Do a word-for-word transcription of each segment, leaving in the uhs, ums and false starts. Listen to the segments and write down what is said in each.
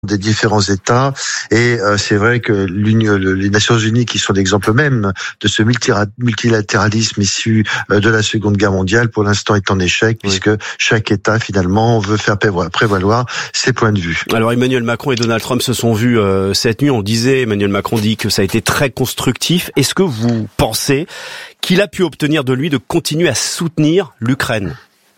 des différents États, et euh, c'est vrai que l'Union, les Nations Unies, qui sont l'exemple même de ce multilatéralisme issu de la Seconde Guerre mondiale, pour l'instant est en échec, oui. puisque chaque État finalement veut faire prévaloir ses points de vue. Alors Emmanuel Macron et Donald Trump se sont vus euh, cette nuit. On disait, Emmanuel Macron dit que ça a été très constructif. Est-ce que vous pensez qu'il a pu obtenir de lui de continuer à soutenir l'Ukraine ?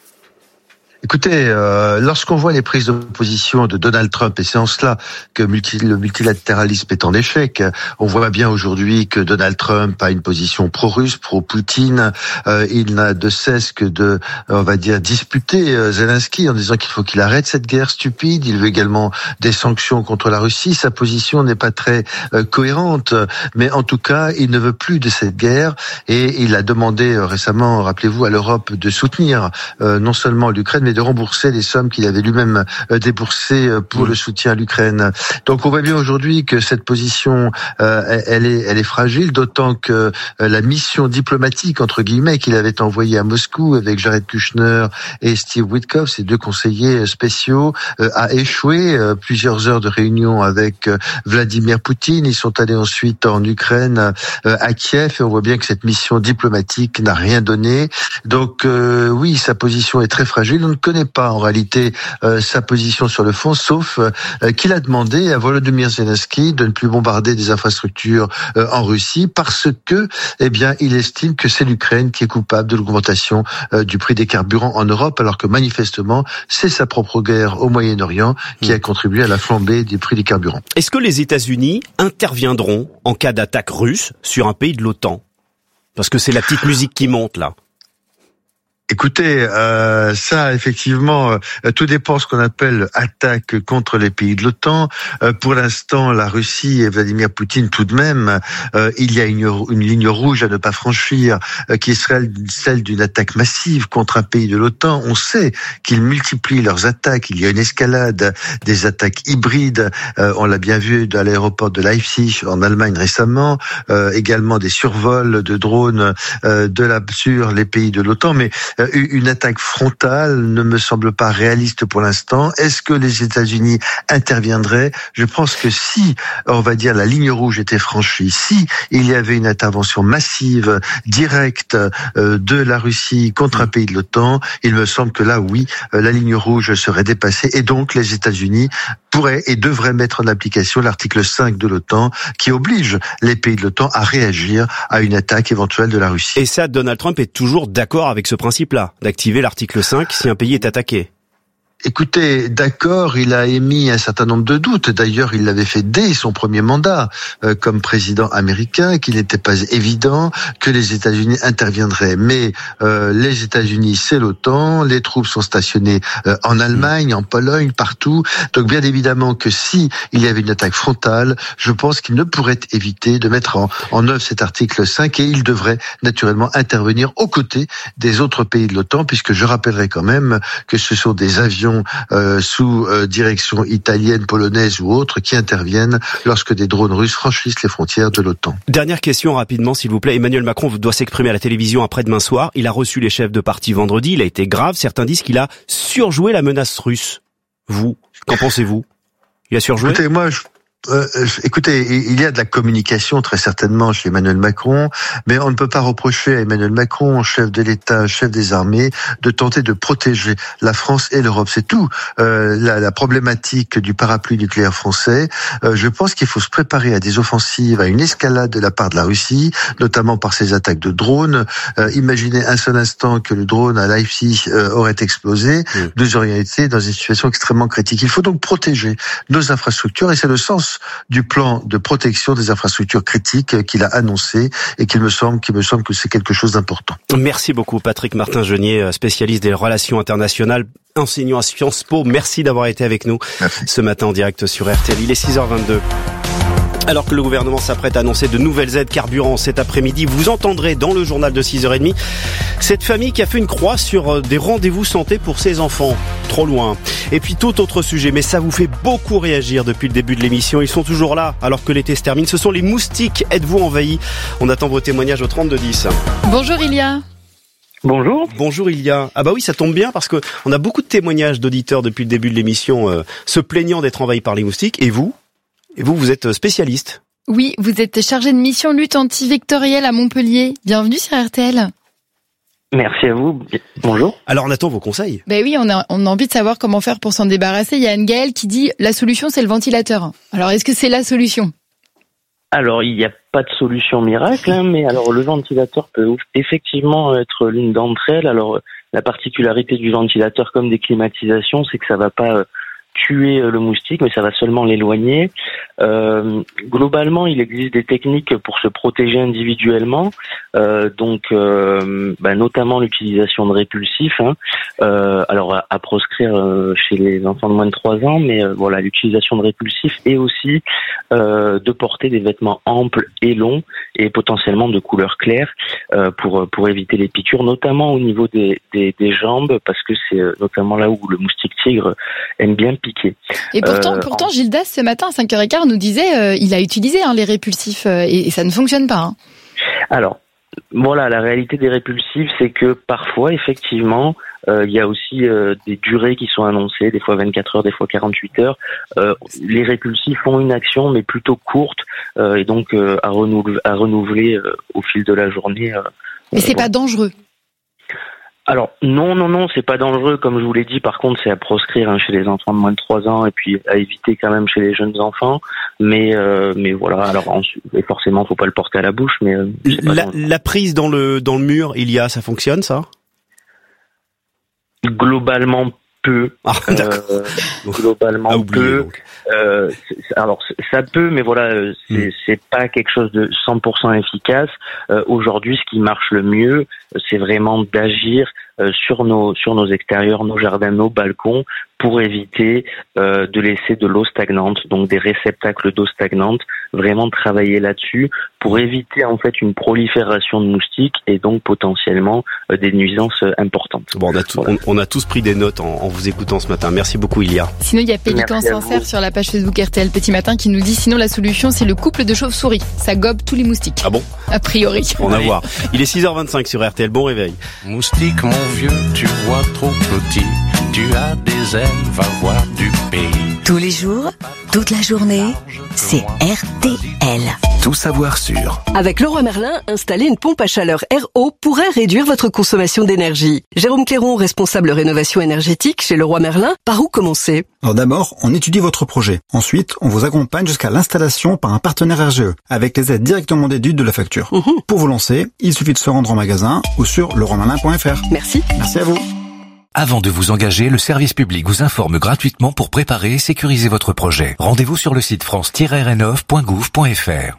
Écoutez, euh, lorsqu'on voit les prises de position de Donald Trump, et c'est en cela que multi, le multilatéralisme est en échec, on voit bien aujourd'hui que Donald Trump a une position pro-russe, pro-Poutine. Euh, il n'a de cesse que de, on va dire, disputer euh, Zelensky en disant qu'il faut qu'il arrête cette guerre stupide. Il veut également des sanctions contre la Russie. Sa position n'est pas très euh, cohérente, mais en tout cas, il ne veut plus de cette guerre, et il a demandé euh, récemment, rappelez-vous, à l'Europe de soutenir euh, non seulement l'Ukraine, mais de rembourser les sommes qu'il avait lui-même déboursées pour le soutien à l'Ukraine. Donc on voit bien aujourd'hui que cette position, euh, elle est, elle est fragile, d'autant que la mission diplomatique entre guillemets qu'il avait envoyée à Moscou avec Jared Kushner et Steve Witkoff, ces deux conseillers spéciaux, euh, a échoué. Euh, plusieurs heures de réunion avec euh, Vladimir Poutine. Ils sont allés ensuite en Ukraine, euh, à Kiev, et on voit bien que cette mission diplomatique n'a rien donné. Donc euh, oui, sa position est très fragile. On ne connaît pas en réalité euh, sa position sur le fond, sauf euh, qu'il a demandé à Volodymyr Zelensky de ne plus bombarder des infrastructures euh, en Russie, parce que, eh bien, il estime que c'est l'Ukraine qui est coupable de l'augmentation euh, du prix des carburants en Europe, alors que manifestement, c'est sa propre guerre au Moyen-Orient qui a contribué à la flambée des prix des carburants. Est-ce que les États-Unis interviendront en cas d'attaque russe sur un pays de l'OTAN ? Parce que c'est la petite musique qui monte là. Écoutez, euh, ça effectivement, euh, tout dépend de ce qu'on appelle attaque contre les pays de l'OTAN. Euh, pour l'instant, la Russie et Vladimir Poutine, tout de même, euh, il y a une, une ligne rouge à ne pas franchir, euh, qui serait celle d'une attaque massive contre un pays de l'OTAN. On sait qu'ils multiplient leurs attaques. Il y a une escalade des attaques hybrides. Euh, on l'a bien vu à l'aéroport de Leipzig en Allemagne récemment. Euh, également des survols de drones euh, de la sur les pays de l'OTAN, mais une attaque frontale ne me semble pas réaliste pour l'instant. Est-ce que les États-Unis interviendraient ? Je pense que si, on va dire, la ligne rouge était franchie, si il y avait une intervention massive, directe de la Russie contre un pays de l'OTAN, il me semble que là, oui, la ligne rouge serait dépassée, et donc les États-Unis pourraient et devraient mettre en application l'article cinq de l'OTAN, qui oblige les pays de l'OTAN à réagir à une attaque éventuelle de la Russie. Et ça, Donald Trump est toujours d'accord avec ce principe-là, d'activer l'article cinq si un pays est attaqué. Écoutez, d'accord, il a émis un certain nombre de doutes. D'ailleurs, il l'avait fait dès son premier mandat euh, comme président américain, qu'il n'était pas évident que les États-Unis interviendraient. Mais euh, les États-Unis, c'est l'OTAN, les troupes sont stationnées euh, en Allemagne, en Pologne, partout. Donc bien évidemment que si il y avait une attaque frontale, je pense qu'il ne pourrait éviter de mettre en, en œuvre cet article cinq, et il devrait naturellement intervenir aux côtés des autres pays de l'OTAN, puisque je rappellerai quand même que ce sont des avions Euh, sous euh, direction italienne, polonaise ou autre qui interviennent lorsque des drones russes franchissent les frontières de l'OTAN. Dernière question rapidement s'il vous plaît. Emmanuel Macron doit s'exprimer à la télévision après-demain soir. Il a reçu les chefs de parti vendredi. Il a été grave. Certains disent qu'il a surjoué la menace russe. Vous, qu'en pensez-vous ? Il a surjoué ? Écoutez, moi, je... Euh, écoutez, il y a de la communication très certainement chez Emmanuel Macron, mais on ne peut pas reprocher à Emmanuel Macron, chef de l'État, chef des armées, de tenter de protéger la France et l'Europe. C'est tout. Euh, la, la problématique du parapluie nucléaire français, euh, je pense qu'il faut se préparer à des offensives, à une escalade de la part de la Russie, notamment par ses attaques de drones. Euh, imaginez un seul instant que le drone à Leipzig euh, aurait explosé. Mmh. Nous aurions été dans une situation extrêmement critique. Il faut donc protéger nos infrastructures, et c'est le sens du plan de protection des infrastructures critiques qu'il a annoncé, et qu'il me semble, qu'il me semble que c'est quelque chose d'important. Merci beaucoup Patrick Martin-Genier, spécialiste des relations internationales, enseignant à Sciences Po. Merci d'avoir été avec nous Merci. Ce matin en direct sur R T L. Il est six heures vingt-deux. Alors que le gouvernement s'apprête à annoncer de nouvelles aides carburant cet après-midi, vous entendrez dans le journal de six heures trente cette famille qui a fait une croix sur des rendez-vous santé pour ses enfants. Trop loin. Et puis tout autre sujet, mais ça vous fait beaucoup réagir depuis le début de l'émission. Ils sont toujours là alors que l'été se termine. Ce sont les moustiques. Êtes-vous envahis ? On attend vos témoignages au trente-deux dix. Bonjour Ilia. Bonjour. Bonjour Ilia. Ah bah oui, ça tombe bien parce que on a beaucoup de témoignages d'auditeurs depuis le début de l'émission euh, se plaignant d'être envahis par les moustiques. Et vous Et vous, vous êtes spécialiste. Oui, vous êtes chargé de mission lutte antivectorielle à Montpellier. Bienvenue sur R T L. Merci à vous. Bonjour. Alors on attend vos conseils. Ben oui, on a, on a envie de savoir comment faire pour s'en débarrasser. Il y a Anne-Gaëlle qui dit la solution c'est le ventilateur. Alors est-ce que c'est la solution ? Alors, il n'y a pas de solution miracle, hein, mais alors le ventilateur peut effectivement être l'une d'entre elles. Alors, la particularité du ventilateur comme des climatisations, c'est que ça va pas tuer le moustique, mais ça va seulement l'éloigner. Euh, globalement, il existe des techniques pour se protéger individuellement, euh, donc euh, bah, notamment l'utilisation de répulsifs. Hein. Euh, alors à, à proscrire euh, chez les enfants de moins de trois ans, mais euh, voilà, l'utilisation de répulsifs et aussi euh, de porter des vêtements amples et longs et potentiellement de couleur claire euh, pour pour éviter les piqûres, notamment au niveau des des, des jambes, parce que c'est notamment là où le moustique tigre aime bien piquer. Et pourtant, euh, pourtant, Gildas ce matin à cinq heures quinze nous disait, euh, il a utilisé hein, les répulsifs euh, et, et ça ne fonctionne pas. Hein. Alors, voilà, la réalité des répulsifs, c'est que parfois, effectivement, euh, il y a aussi euh, des durées qui sont annoncées, des fois vingt-quatre heures, des fois quarante-huit heures. Euh, les répulsifs ont une action, mais plutôt courte, euh, et donc euh, à renouveler, à renouveler euh, au fil de la journée. Euh, mais c'est bon. pas dangereux. Alors non, non, non, c'est pas dangereux, comme je vous l'ai dit. Par contre, c'est à proscrire hein, chez les enfants de moins de trois ans et puis à éviter quand même chez les jeunes enfants. Mais, euh, mais voilà. Alors ensuite, et forcément, faut pas le porter à la bouche. Mais euh, la, la prise dans le dans le mur, il y a, ça fonctionne, ça ? Globalement peu. Ah, d'accord. Euh, globalement à oublier, peu. Donc. Euh, c'est, alors ça peut, mais voilà, c'est, mm. c'est pas quelque chose de cent pour cent efficace. Euh, aujourd'hui, ce qui marche le mieux, c'est vraiment d'agir euh, sur nos sur nos extérieurs, nos jardins, nos balcons, pour éviter euh, de laisser de l'eau stagnante, donc des réceptacles d'eau stagnante. Vraiment travailler là-dessus pour éviter en fait une prolifération de moustiques et donc potentiellement euh, des nuisances euh, importantes. Bon, on a, tout, voilà. on, on a tous pris des notes en, en vous écoutant ce matin. Merci beaucoup, Ilia. Sinon, il y a Pélican Sincère sur la page Facebook R T L Petit Matin qui nous dit sinon la solution c'est le couple de chauves-souris. Ça gobe tous les moustiques. Ah bon ? A priori. On va voir. Il est six heures vingt-cinq sur R T L. Bon réveil. Moustique, mon vieux, tu vois trop petit. Tu as des ailes, va voir du pays. Tous les jours, toute la journée, c'est R T L. Tout savoir sur. Avec Leroy Merlin, installer une pompe à chaleur R O pourrait réduire votre consommation d'énergie. Jérôme Cléron, responsable rénovation énergétique chez Leroy Merlin, par où commencer ? Alors d'abord, on étudie votre projet. Ensuite, on vous accompagne jusqu'à l'installation par un partenaire R G E, avec les aides directement déduites de la facture. Mmh. Pour vous lancer, il suffit de se rendre en magasin ou sur leroy merlin point f r. Merci. Merci à vous. Avant de vous engager, le service public vous informe gratuitement pour préparer et sécuriser votre projet. Rendez-vous sur le site france tiret rénov point gouv point f r.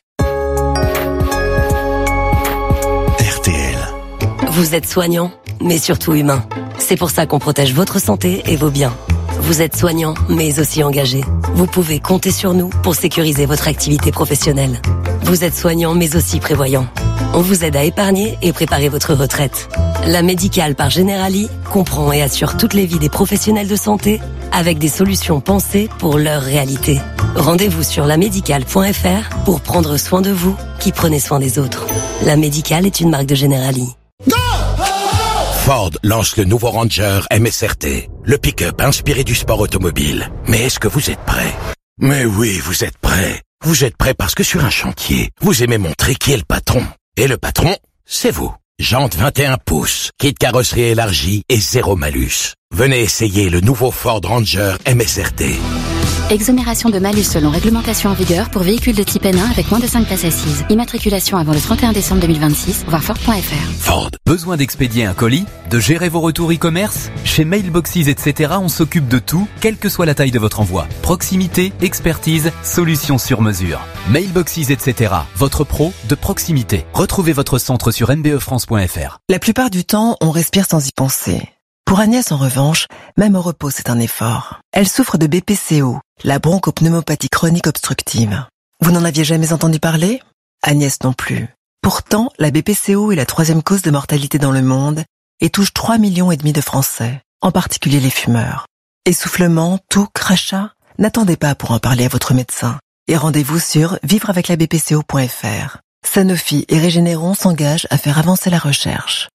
R T L. Vous êtes soignant, mais surtout humain. C'est pour ça qu'on protège votre santé et vos biens. Vous êtes soignant, mais aussi engagé. Vous pouvez compter sur nous pour sécuriser votre activité professionnelle. Vous êtes soignant, mais aussi prévoyant. On vous aide à épargner et préparer votre retraite. La Médicale par Generali comprend et assure toutes les vies des professionnels de santé avec des solutions pensées pour leur réalité. Rendez-vous sur la médicale point f r pour prendre soin de vous qui prenez soin des autres. La Médicale est une marque de Generali. Ford lance le nouveau Ranger M S R T, le pick-up inspiré du sport automobile. Mais est-ce que vous êtes prêts ? Mais oui, vous êtes prêts. Vous êtes prêts parce que sur un chantier, vous aimez montrer qui est le patron. Et le patron, c'est vous. Jantes vingt et un pouces, kit carrosserie élargie et zéro malus. Venez essayer le nouveau Ford Ranger M S R T. Exonération de malus selon réglementation en vigueur pour véhicules de type N un avec moins de cinq places assises. Immatriculation avant le trente et un décembre deux mille vingt-six, voir Ford point f r. Ford. Besoin d'expédier un colis, de gérer vos retours e-commerce ? Chez Mailboxes, et cetera, on s'occupe de tout, quelle que soit la taille de votre envoi. Proximité, expertise, solutions sur mesure. Mailboxes, et cetera, votre pro de proximité. Retrouvez votre centre sur n b e france point f r. La plupart du temps, on respire sans y penser. Pour Agnès, en revanche, même au repos, c'est un effort. Elle souffre de B P C O, la bronchopneumopathie chronique obstructive. Vous n'en aviez jamais entendu parler ? Agnès non plus. Pourtant, la B P C O est la troisième cause de mortalité dans le monde et touche trois millions et demi de Français, en particulier les fumeurs. Essoufflement, toux, crachat ? N'attendez pas pour en parler à votre médecin et rendez-vous sur vivre avec la b p c o point f r. Sanofi et Regeneron s'engagent à faire avancer la recherche.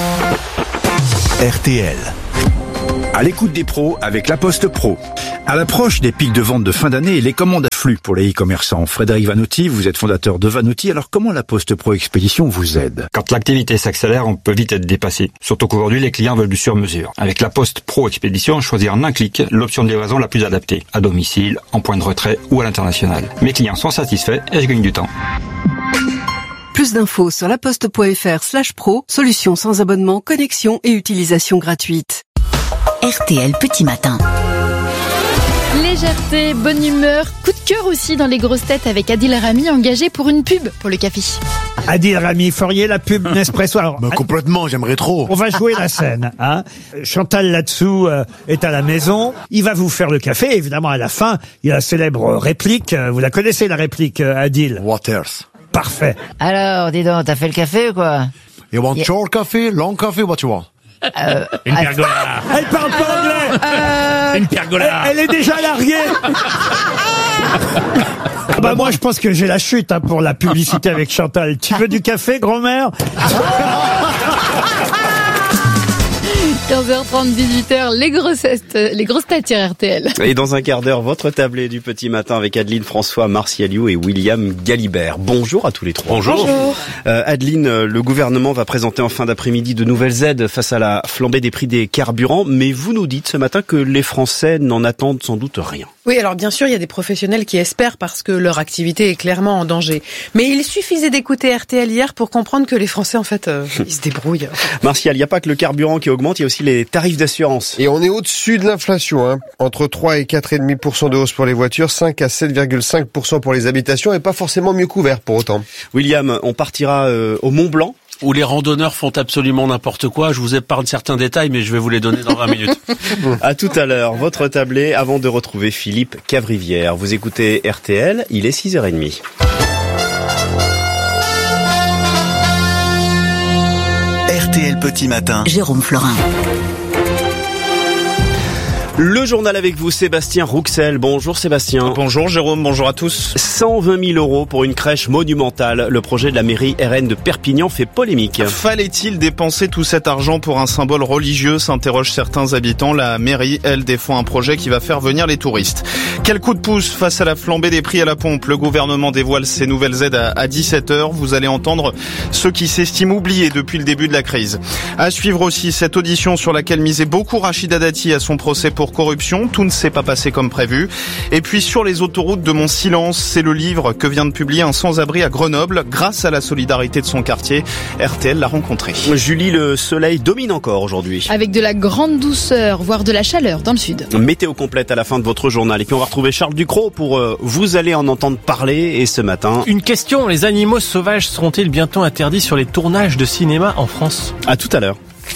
R T L. À l'écoute des pros avec La Poste Pro. À l'approche des pics de vente de fin d'année, les commandes affluent pour les e-commerçants. Frédéric Vanotti, vous êtes fondateur de Vanotti. Alors comment La Poste Pro Expédition vous aide? Quand l'activité s'accélère, on peut vite être dépassé. Surtout qu'aujourd'hui, les clients veulent du sur-mesure. Avec La Poste Pro Expédition, on choisit en un clic l'option de livraison la plus adaptée, à domicile, en point de retrait ou à l'international. Mes clients sont satisfaits et je gagne du temps. Plus d'infos sur laposte.fr slash pro, solution sans abonnement, connexion et utilisation gratuite. R T L Petit Matin. Légèreté, bonne humeur, coup de cœur aussi dans les grosses têtes avec Adil Rami engagé pour une pub pour le café. Adil Rami, feriez la pub Nespresso. Alors, bah, complètement, j'aimerais trop. On va jouer la scène. Hein. Chantal là-dessous euh, est à la maison. Il va vous faire le café. Évidemment, à la fin, il y a la célèbre réplique. Vous la connaissez, la réplique, euh, Adil? Waters. Parfait. Alors, dis donc, t'as fait le café ou quoi? You want yeah. short coffee, long coffee, what you want? Euh, une pergola. Euh, elle parle pas anglais. Euh, une pergola. Elle, elle est déjà larguée. Ah bah moi je pense que j'ai la chute hein, pour la publicité avec Chantal. Tu veux du café, grand-mère? quinze heures trente, dix-huit heures, les grosses têtes, les grosses têtes sur R T L. Et dans un quart d'heure, votre tablée du petit matin avec Adeline François, Martial You et William Galibert. Bonjour à tous les trois. Bonjour. Bonjour. Euh, Adeline, le gouvernement va présenter en fin d'après-midi de nouvelles aides face à la flambée des prix des carburants, mais vous nous dites ce matin que les Français n'en attendent sans doute rien. Oui, alors bien sûr, il y a des professionnels qui espèrent parce que leur activité est clairement en danger. Mais il suffisait d'écouter R T L hier pour comprendre que les Français, en fait, euh, ils se débrouillent. Martial, il n'y a pas que le carburant qui augmente, il y a aussi les tarifs d'assurance. Et on est au-dessus de l'inflation, hein. Entre trois et quatre virgule cinq pour cent de hausse pour les voitures, cinq à sept virgule cinq pour cent pour les habitations et pas forcément mieux couvert pour autant. William, on partira euh, au Mont Blanc où les randonneurs font absolument n'importe quoi. Je vous épargne certains détails, mais je vais vous les donner dans vingt minutes. À tout à l'heure, votre tablée, avant de retrouver Philippe Cavrivière. Vous écoutez R T L, il est six heures trente. R T L Petit Matin. Jérôme Florin. Le journal avec vous, Sébastien Rouxel. Bonjour Sébastien. Bonjour Jérôme, bonjour à tous. cent vingt mille euros pour une crèche monumentale. Le projet de la mairie R N de Perpignan fait polémique. Fallait-il dépenser tout cet argent pour un symbole religieux, s'interrogent certains habitants. La mairie, elle, défend un projet qui va faire venir les touristes. Quel coup de pouce face à la flambée des prix à la pompe? Le gouvernement dévoile ses nouvelles aides à dix-sept heures. Vous allez entendre ceux qui s'estiment oubliés depuis le début de la crise. À suivre aussi cette audition sur laquelle misait beaucoup Rachida Dati à son procès pour corruption. Tout ne s'est pas passé comme prévu. Et puis sur les autoroutes de mon silence, c'est le livre que vient de publier un sans-abri à Grenoble. Grâce à la solidarité de son quartier, R T L l'a rencontré. Julie, le soleil domine encore aujourd'hui. Avec de la grande douceur, voire de la chaleur dans le sud. Météo complète à la fin de votre journal. Et puis on va retrouver Charles Ducrot pour euh, vous allez en entendre parler. Et ce matin... Une question, les animaux sauvages seront-ils bientôt interdits sur les tournages de cinéma en France? À tout à l'heure.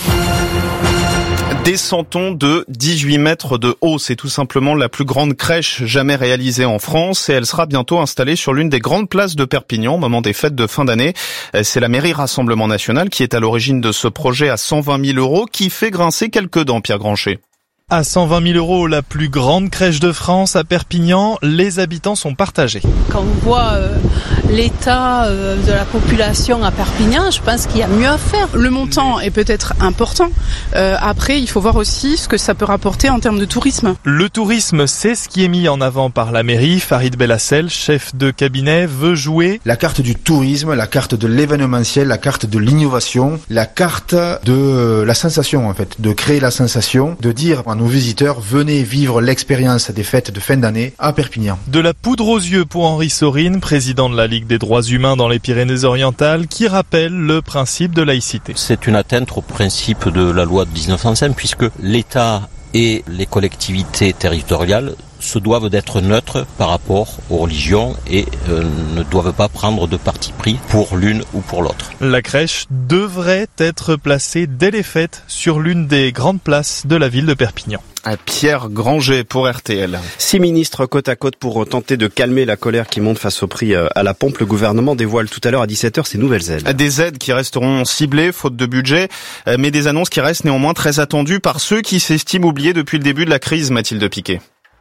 Des centons de dix-huit mètres de haut. C'est tout simplement la plus grande crèche jamais réalisée en France et elle sera bientôt installée sur l'une des grandes places de Perpignan au moment des fêtes de fin d'année. C'est la mairie Rassemblement National qui est à l'origine de ce projet à cent vingt mille euros qui fait grincer quelques dents, Pierre Granchet. À cent vingt mille euros, la plus grande crèche de France à Perpignan, les habitants sont partagés. Quand on voit euh, l'état euh, de la population à Perpignan, je pense qu'il y a mieux à faire. Le montant est peut-être important. Euh, après, il faut voir aussi ce que ça peut rapporter en termes de tourisme. Le tourisme, c'est ce qui est mis en avant par la mairie. Farid Bellassel, chef de cabinet, veut jouer la carte du tourisme, la carte de l'événementiel, la carte de l'innovation, la carte de la sensation en fait, de créer la sensation, de dire à nos visiteurs, venez vivre l'expérience des fêtes de fin d'année à Perpignan. De la poudre aux yeux pour Henri Sorine, président de la Ligue des droits humains dans les Pyrénées-Orientales, qui rappelle le principe de laïcité. C'est une atteinte au principe de la loi de dix-neuf cent cinq, puisque l'État et les collectivités territoriales se doivent d'être neutres par rapport aux religions et euh, ne doivent pas prendre de parti pris pour l'une ou pour l'autre. La crèche devrait être placée dès les fêtes sur l'une des grandes places de la ville de Perpignan. À Pierre Granger pour R T L. Six ministres côte à côte pour tenter de calmer la colère qui monte face au prix à la pompe. Le gouvernement dévoile tout à l'heure à dix-sept heures ses nouvelles aides. Des aides qui resteront ciblées, faute de budget, mais des annonces qui restent néanmoins très attendues par ceux qui s'estiment oubliés depuis le début de la crise, Mathilde Piquet.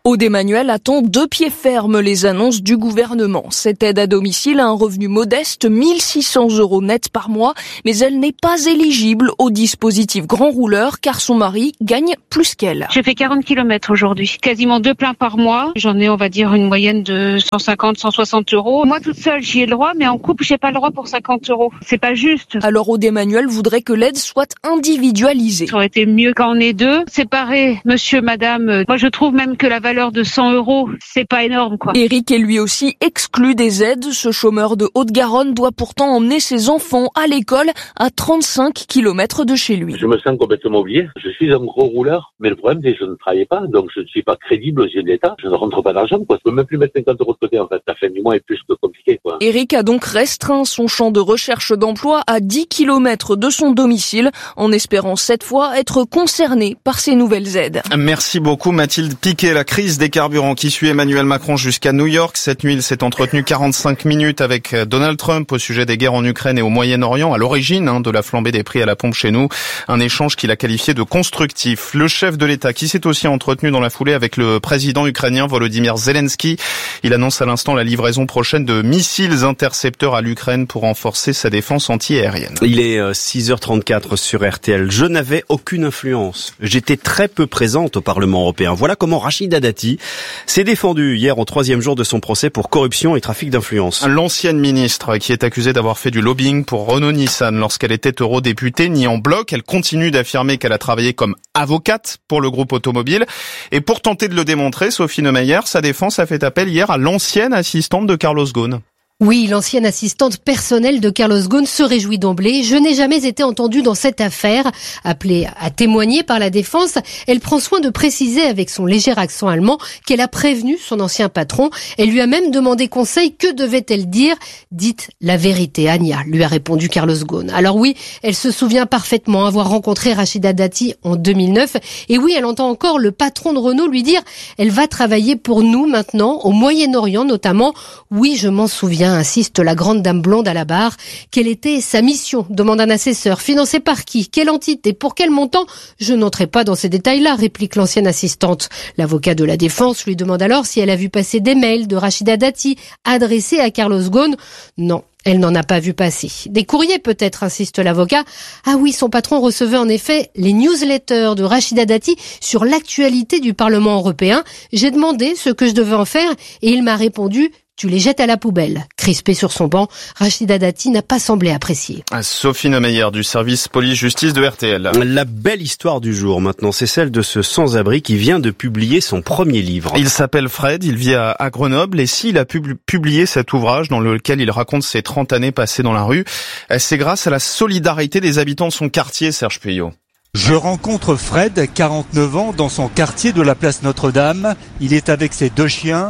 Aude Emmanuel attend de pied ferme les annonces du gouvernement. Cette aide à domicile a un revenu modeste, mille six cents euros net par mois, mais elle n'est pas éligible au dispositif grand rouleur car son mari gagne plus qu'elle. Je fais quarante kilomètres aujourd'hui, quasiment deux pleins par mois. J'en ai, on va dire, une moyenne de cent cinquante, cent soixante euros. Moi, toute seule, j'y ai le droit, mais en couple, j'ai pas le droit pour cinquante euros. C'est pas juste. Alors Aude Emmanuel voudrait que l'aide soit individualisée. Ça aurait été mieux quand on est deux. Séparer monsieur, madame. Moi, je trouve même que la valeur de cent euros, c'est pas énorme, quoi. Eric est lui aussi exclu des aides. Ce chômeur de Haute-Garonne doit pourtant emmener ses enfants à l'école à trente-cinq kilomètres de chez lui. Je me sens complètement oublié. Je suis un gros rouleur, mais le problème c'est que je ne travaille pas, donc je ne suis pas crédible aux yeux de l'État. Je ne rentre pas d'argent, quoi. Je peux même plus mettre cinquante euros de côté, en fait. La fin du mois est plus que compliquée, quoi. Eric a donc restreint son champ de recherche d'emploi à dix kilomètres de son domicile, en espérant cette fois être concerné par ces nouvelles aides. Merci beaucoup Mathilde Piquet. La crise des carburants qui suit Emmanuel Macron jusqu'à New York. Cette nuit, il s'est entretenu quarante-cinq minutes avec Donald Trump au sujet des guerres en Ukraine et au Moyen-Orient, à l'origine hein, de la flambée des prix à la pompe chez nous. Un échange qu'il a qualifié de constructif. Le chef de l'État qui s'est aussi entretenu dans la foulée avec le président ukrainien Volodymyr Zelensky. Il annonce à l'instant la livraison prochaine de missiles intercepteurs à l'Ukraine pour renforcer sa défense anti-aérienne. Il est six heures trente-quatre sur R T L. Je n'avais aucune influence. J'étais très peu présente au Parlement européen. Voilà comment Rachida Dati s'est défendue hier au troisième jour de son procès pour corruption et trafic d'influence. L'ancienne ministre qui est accusée d'avoir fait du lobbying pour Renault-Nissan lorsqu'elle était eurodéputée nie en bloc. Elle continue d'affirmer qu'elle a travaillé comme avocate pour le groupe automobile. Et pour tenter de le démontrer, Sophie Neumayer, sa défense a fait appel hier à l'ancienne assistante de Carlos Ghosn. Oui, l'ancienne assistante personnelle de Carlos Ghosn se réjouit d'emblée. Je n'ai jamais été entendue dans cette affaire. Appelée à témoigner par la défense, elle prend soin de préciser avec son léger accent allemand qu'elle a prévenu son ancien patron. Elle lui a même demandé conseil. Que devait-elle dire ? Dites la vérité, Anya, lui a répondu Carlos Ghosn. Alors oui, elle se souvient parfaitement avoir rencontré Rachida Dati en deux mille neuf. Et oui, elle entend encore le patron de Renault lui dire « Elle va travailler pour nous maintenant, au Moyen-Orient notamment. » Oui, je m'en souviens, insiste la grande dame blonde à la barre. Quelle était sa mission ? Demande un assesseur. Financé par qui ? Quelle entité ? Pour quel montant ? Je n'entrerai pas dans ces détails-là, réplique l'ancienne assistante. L'avocat de la défense lui demande alors si elle a vu passer des mails de Rachida Dati adressés à Carlos Ghosn. Non. Elle n'en a pas vu passer. Des courriers peut-être, insiste l'avocat. Ah oui, son patron recevait en effet les newsletters de Rachida Dati sur l'actualité du Parlement européen. J'ai demandé ce que je devais en faire et il m'a répondu « Tu les jettes à la poubelle ». Crispée sur son banc, Rachida Dati n'a pas semblé apprécier. Sophie Neumayer du service police-justice de R T L. La belle histoire du jour maintenant, c'est celle de ce sans-abri qui vient de publier son premier livre. Il s'appelle Fred, il vit à Grenoble et s'il a pub- publié cet ouvrage dans lequel il raconte ses trente années passées dans la rue, c'est grâce à la solidarité des habitants de son quartier, Serge Puyot. Je rencontre Fred, quarante-neuf ans, dans son quartier de la place Notre-Dame. Il est avec ses deux chiens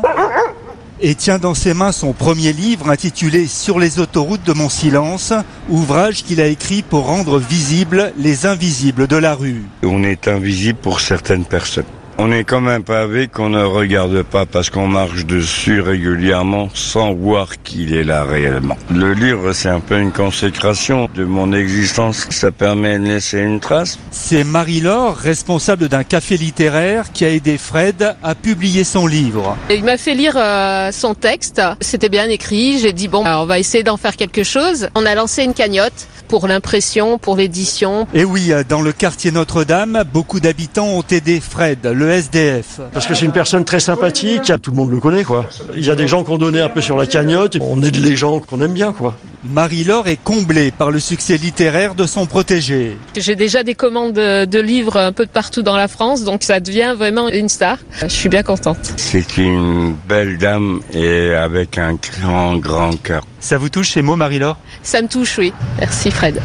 et tient dans ses mains son premier livre intitulé « Sur les autoroutes de mon silence », ouvrage qu'il a écrit pour rendre visibles les invisibles de la rue. On est invisible pour certaines personnes. On est comme un pavé qu'on ne regarde pas parce qu'on marche dessus régulièrement sans voir qu'il est là réellement. Le livre, c'est un peu une consécration de mon existence. Ça permet de laisser une trace. C'est Marie-Laure, responsable d'un café littéraire, qui a aidé Fred à publier son livre. Il m'a fait lire euh, son texte. C'était bien écrit. J'ai dit, bon, on va essayer d'en faire quelque chose. On a lancé une cagnotte pour l'impression, pour l'édition. Et oui, dans le quartier Notre-Dame, beaucoup d'habitants ont aidé Fred, le S D F. Parce que c'est une personne très sympathique, tout le monde le connaît, quoi. Il y a des gens qui ont donné un peu sur la cagnotte, on aide les gens qu'on aime bien, quoi. Marie-Laure est comblée par le succès littéraire de son protégé. J'ai déjà des commandes de livres un peu de partout dans la France, donc ça devient vraiment une star. Je suis bien contente. C'est une belle dame et avec un grand, grand cœur. Ça vous touche ces mots, Marie-Laure ? Ça me touche, oui. Merci Fred.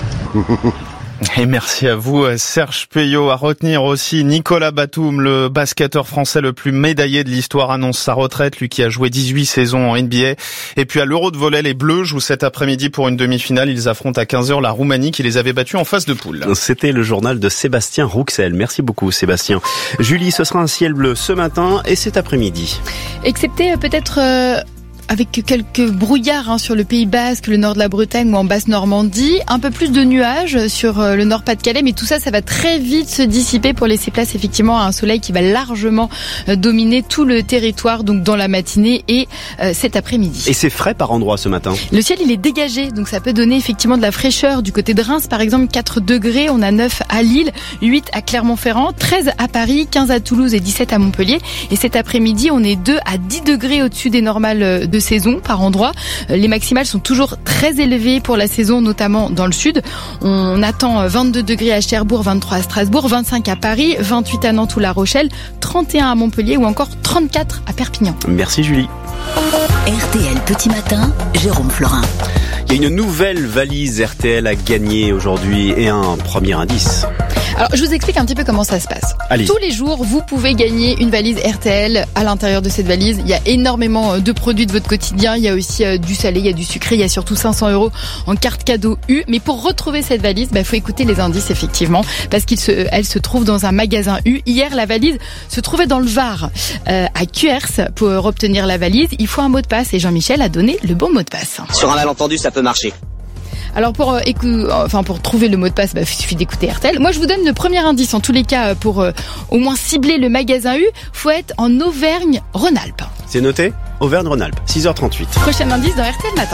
Et merci à vous, Serge Puyot. À retenir aussi, Nicolas Batum, le basketteur français le plus médaillé de l'histoire, annonce sa retraite, lui qui a joué dix-huit saisons en N B A. Et puis à l'Euro de volley, les Bleus jouent cet après-midi pour une demi-finale. Ils affrontent à quinze heures la Roumanie qui les avait battus en phase de poule. C'était le journal de Sébastien Rouxel. Merci beaucoup, Sébastien. Julie, ce sera un ciel bleu ce matin et cet après-midi. Excepté euh, peut-être... Euh... avec quelques brouillards hein, sur le Pays Basque, le nord de la Bretagne ou en Basse-Normandie. Un peu plus de nuages sur le nord Pas-de-Calais, mais tout ça, ça va très vite se dissiper pour laisser place effectivement à un soleil qui va largement dominer tout le territoire, donc dans la matinée et euh, cet après-midi. Et c'est frais par endroit ce matin. Le ciel, il est dégagé, donc ça peut donner effectivement de la fraîcheur. Du côté de Reims, par exemple, quatre degrés, on a neuf à Lille, huit à Clermont-Ferrand, treize à Paris, quinze à Toulouse et dix-sept à Montpellier. Et cet après-midi, on est deux à dix degrés au-dessus des normales de saison par endroit. Les maximales sont toujours très élevées pour la saison, notamment dans le sud. On attend vingt-deux degrés à Cherbourg, vingt-trois à Strasbourg, vingt-cinq à Paris, vingt-huit à Nantes ou La Rochelle, trente et un à Montpellier ou encore trente-quatre à Perpignan. Merci Julie. R T L Petit Matin, Jérôme Florin. Il y a une nouvelle valise R T L à gagner aujourd'hui et un premier indice. Alors, je vous explique un petit peu comment ça se passe. Allez. Tous les jours, vous pouvez gagner une valise R T L. À l'intérieur de cette valise, il y a énormément de produits de votre quotidien. Il y a aussi du salé, il y a du sucré, il y a surtout cinq cents euros en carte cadeau U. Mais pour retrouver cette valise, il bah, faut écouter les indices, effectivement, parce qu'elle se, elle se trouve dans un magasin U. Hier, la valise se trouvait dans le Var, euh, à Cuers. Pour obtenir la valise, il faut un mot de passe et Jean-Michel a donné le bon mot de passe. Sur un malentendu, ça peut marcher. Alors pour euh, écou- enfin pour trouver le mot de passe, bah, il suffit d'écouter R T L. Moi, je vous donne le premier indice. En tous les cas, pour euh, au moins cibler le magasin U, faut être en Auvergne-Rhône-Alpes. C'est noté ? Auvergne-Rhône-Alpes, six heures trente-huit. Prochain indice dans R T L Matin.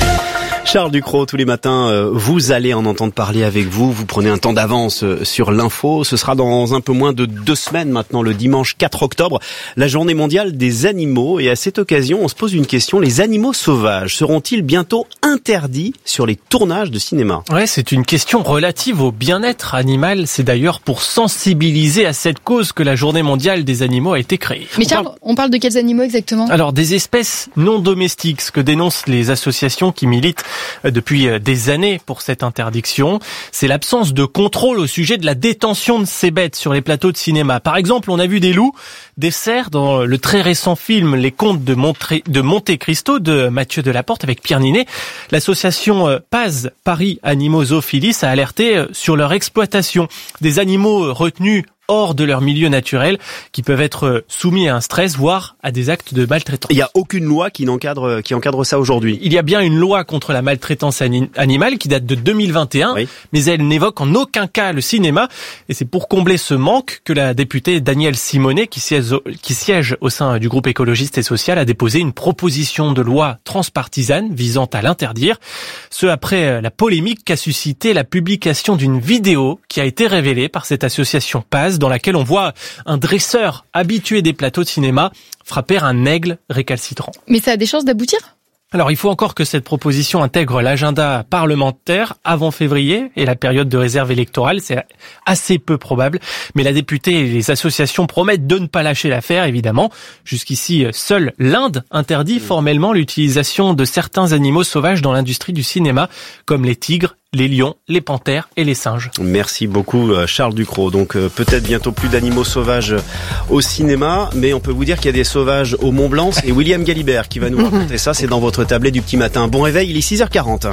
Charles Ducrot, tous les matins, euh, vous allez en entendre parler avec vous. Vous prenez un temps d'avance euh, sur l'info. Ce sera dans un peu moins de deux semaines maintenant, le dimanche quatre octobre, la journée mondiale des animaux. Et à cette occasion, on se pose une question. Les animaux sauvages seront-ils bientôt interdits sur les tournages de cinéma ? Ouais, c'est une question relative au bien-être animal. C'est d'ailleurs pour sensibiliser à cette cause que la journée mondiale des animaux a été créée. Mais Charles, on parle, on parle de quels animaux exactement ? Alors, des espèces non domestiques, ce que dénoncent les associations qui militent depuis des années pour cette interdiction. C'est l'absence de contrôle au sujet de la détention de ces bêtes sur les plateaux de cinéma. Par exemple, on a vu des loups, des cerfs dans le très récent film Les Contes de, Montré- de Monte Cristo de Mathieu Delaporte avec Pierre Ninet. L'association P A Z, Paris Animaux Zoophilis, a alerté sur leur exploitation. Des animaux retenus hors de leur milieu naturel, qui peuvent être soumis à un stress, voire à des actes de maltraitance. Il n'y a aucune loi qui encadre, qui encadre ça aujourd'hui. Il y a bien une loi contre la maltraitance ani- animale qui date de deux mille vingt et un, oui. Mais elle n'évoque en aucun cas le cinéma. Et c'est pour combler ce manque que la députée Danielle Simonet, qui siège, au, qui siège au sein du groupe écologiste et social, a déposé une proposition de loi transpartisane visant à l'interdire. Ce après la polémique qu'a suscité la publication d'une vidéo qui a été révélée par cette association P A Z, dans laquelle on voit un dresseur habitué des plateaux de cinéma frapper un aigle récalcitrant. Mais ça a des chances d'aboutir ? Alors, il faut encore que cette proposition intègre l'agenda parlementaire avant février et la période de réserve électorale. C'est assez peu probable. Mais la députée et les associations promettent de ne pas lâcher l'affaire, évidemment. Jusqu'ici, seule l'Inde interdit formellement l'utilisation de certains animaux sauvages dans l'industrie du cinéma, comme les tigres, les lions, les panthères et les singes. Merci beaucoup Charles Ducrot. Donc euh, peut-être bientôt plus d'animaux sauvages au cinéma, mais on peut vous dire qu'il y a des sauvages au Mont-Blanc. C'est William Galibert qui va nous raconter ça. C'est dans votre tablet du petit matin. Bon réveil, il est six heures quarante.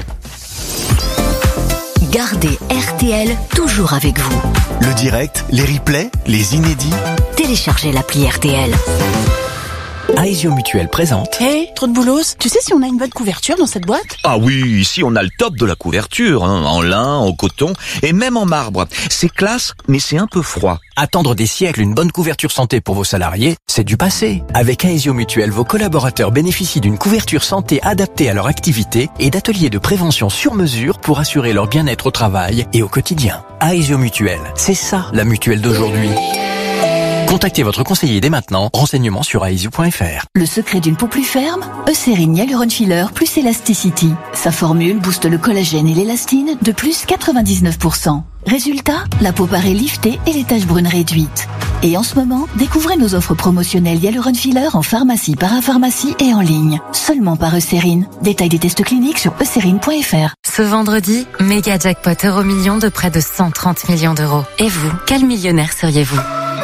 Gardez R T L toujours avec vous. Le direct, les replays, les inédits. Téléchargez l'appli R T L. Aesio Mutuel présente. Hé, hey, trop de boulos. Tu sais si on a une bonne couverture dans cette boîte ? Ah oui, ici on a le top de la couverture, hein, en lin, en coton et même en marbre. C'est classe, mais c'est un peu froid. Attendre des siècles une bonne couverture santé pour vos salariés, c'est du passé. Avec Aesio Mutuel, vos collaborateurs bénéficient d'une couverture santé adaptée à leur activité et d'ateliers de prévention sur mesure pour assurer leur bien-être au travail et au quotidien. Aesio Mutuel, c'est ça la mutuelle d'aujourd'hui. Contactez votre conseiller dès maintenant. Renseignements sur aesio point f r. Le secret d'une peau plus ferme ? Eucérine Hyaluron Filler plus Elasticity. Sa formule booste le collagène et l'élastine de plus quatre-vingt-dix-neuf pour cent. Résultat, la peau paraît liftée et les taches brunes réduites. Et en ce moment, découvrez nos offres promotionnelles Hyaluron Filler en pharmacie, parapharmacie et en ligne. Seulement par Eucérine. Détail des tests cliniques sur eucérine point f r. Ce vendredi, méga jackpot euro million de près de cent trente millions d'euros. Et vous, quel millionnaire seriez-vous ?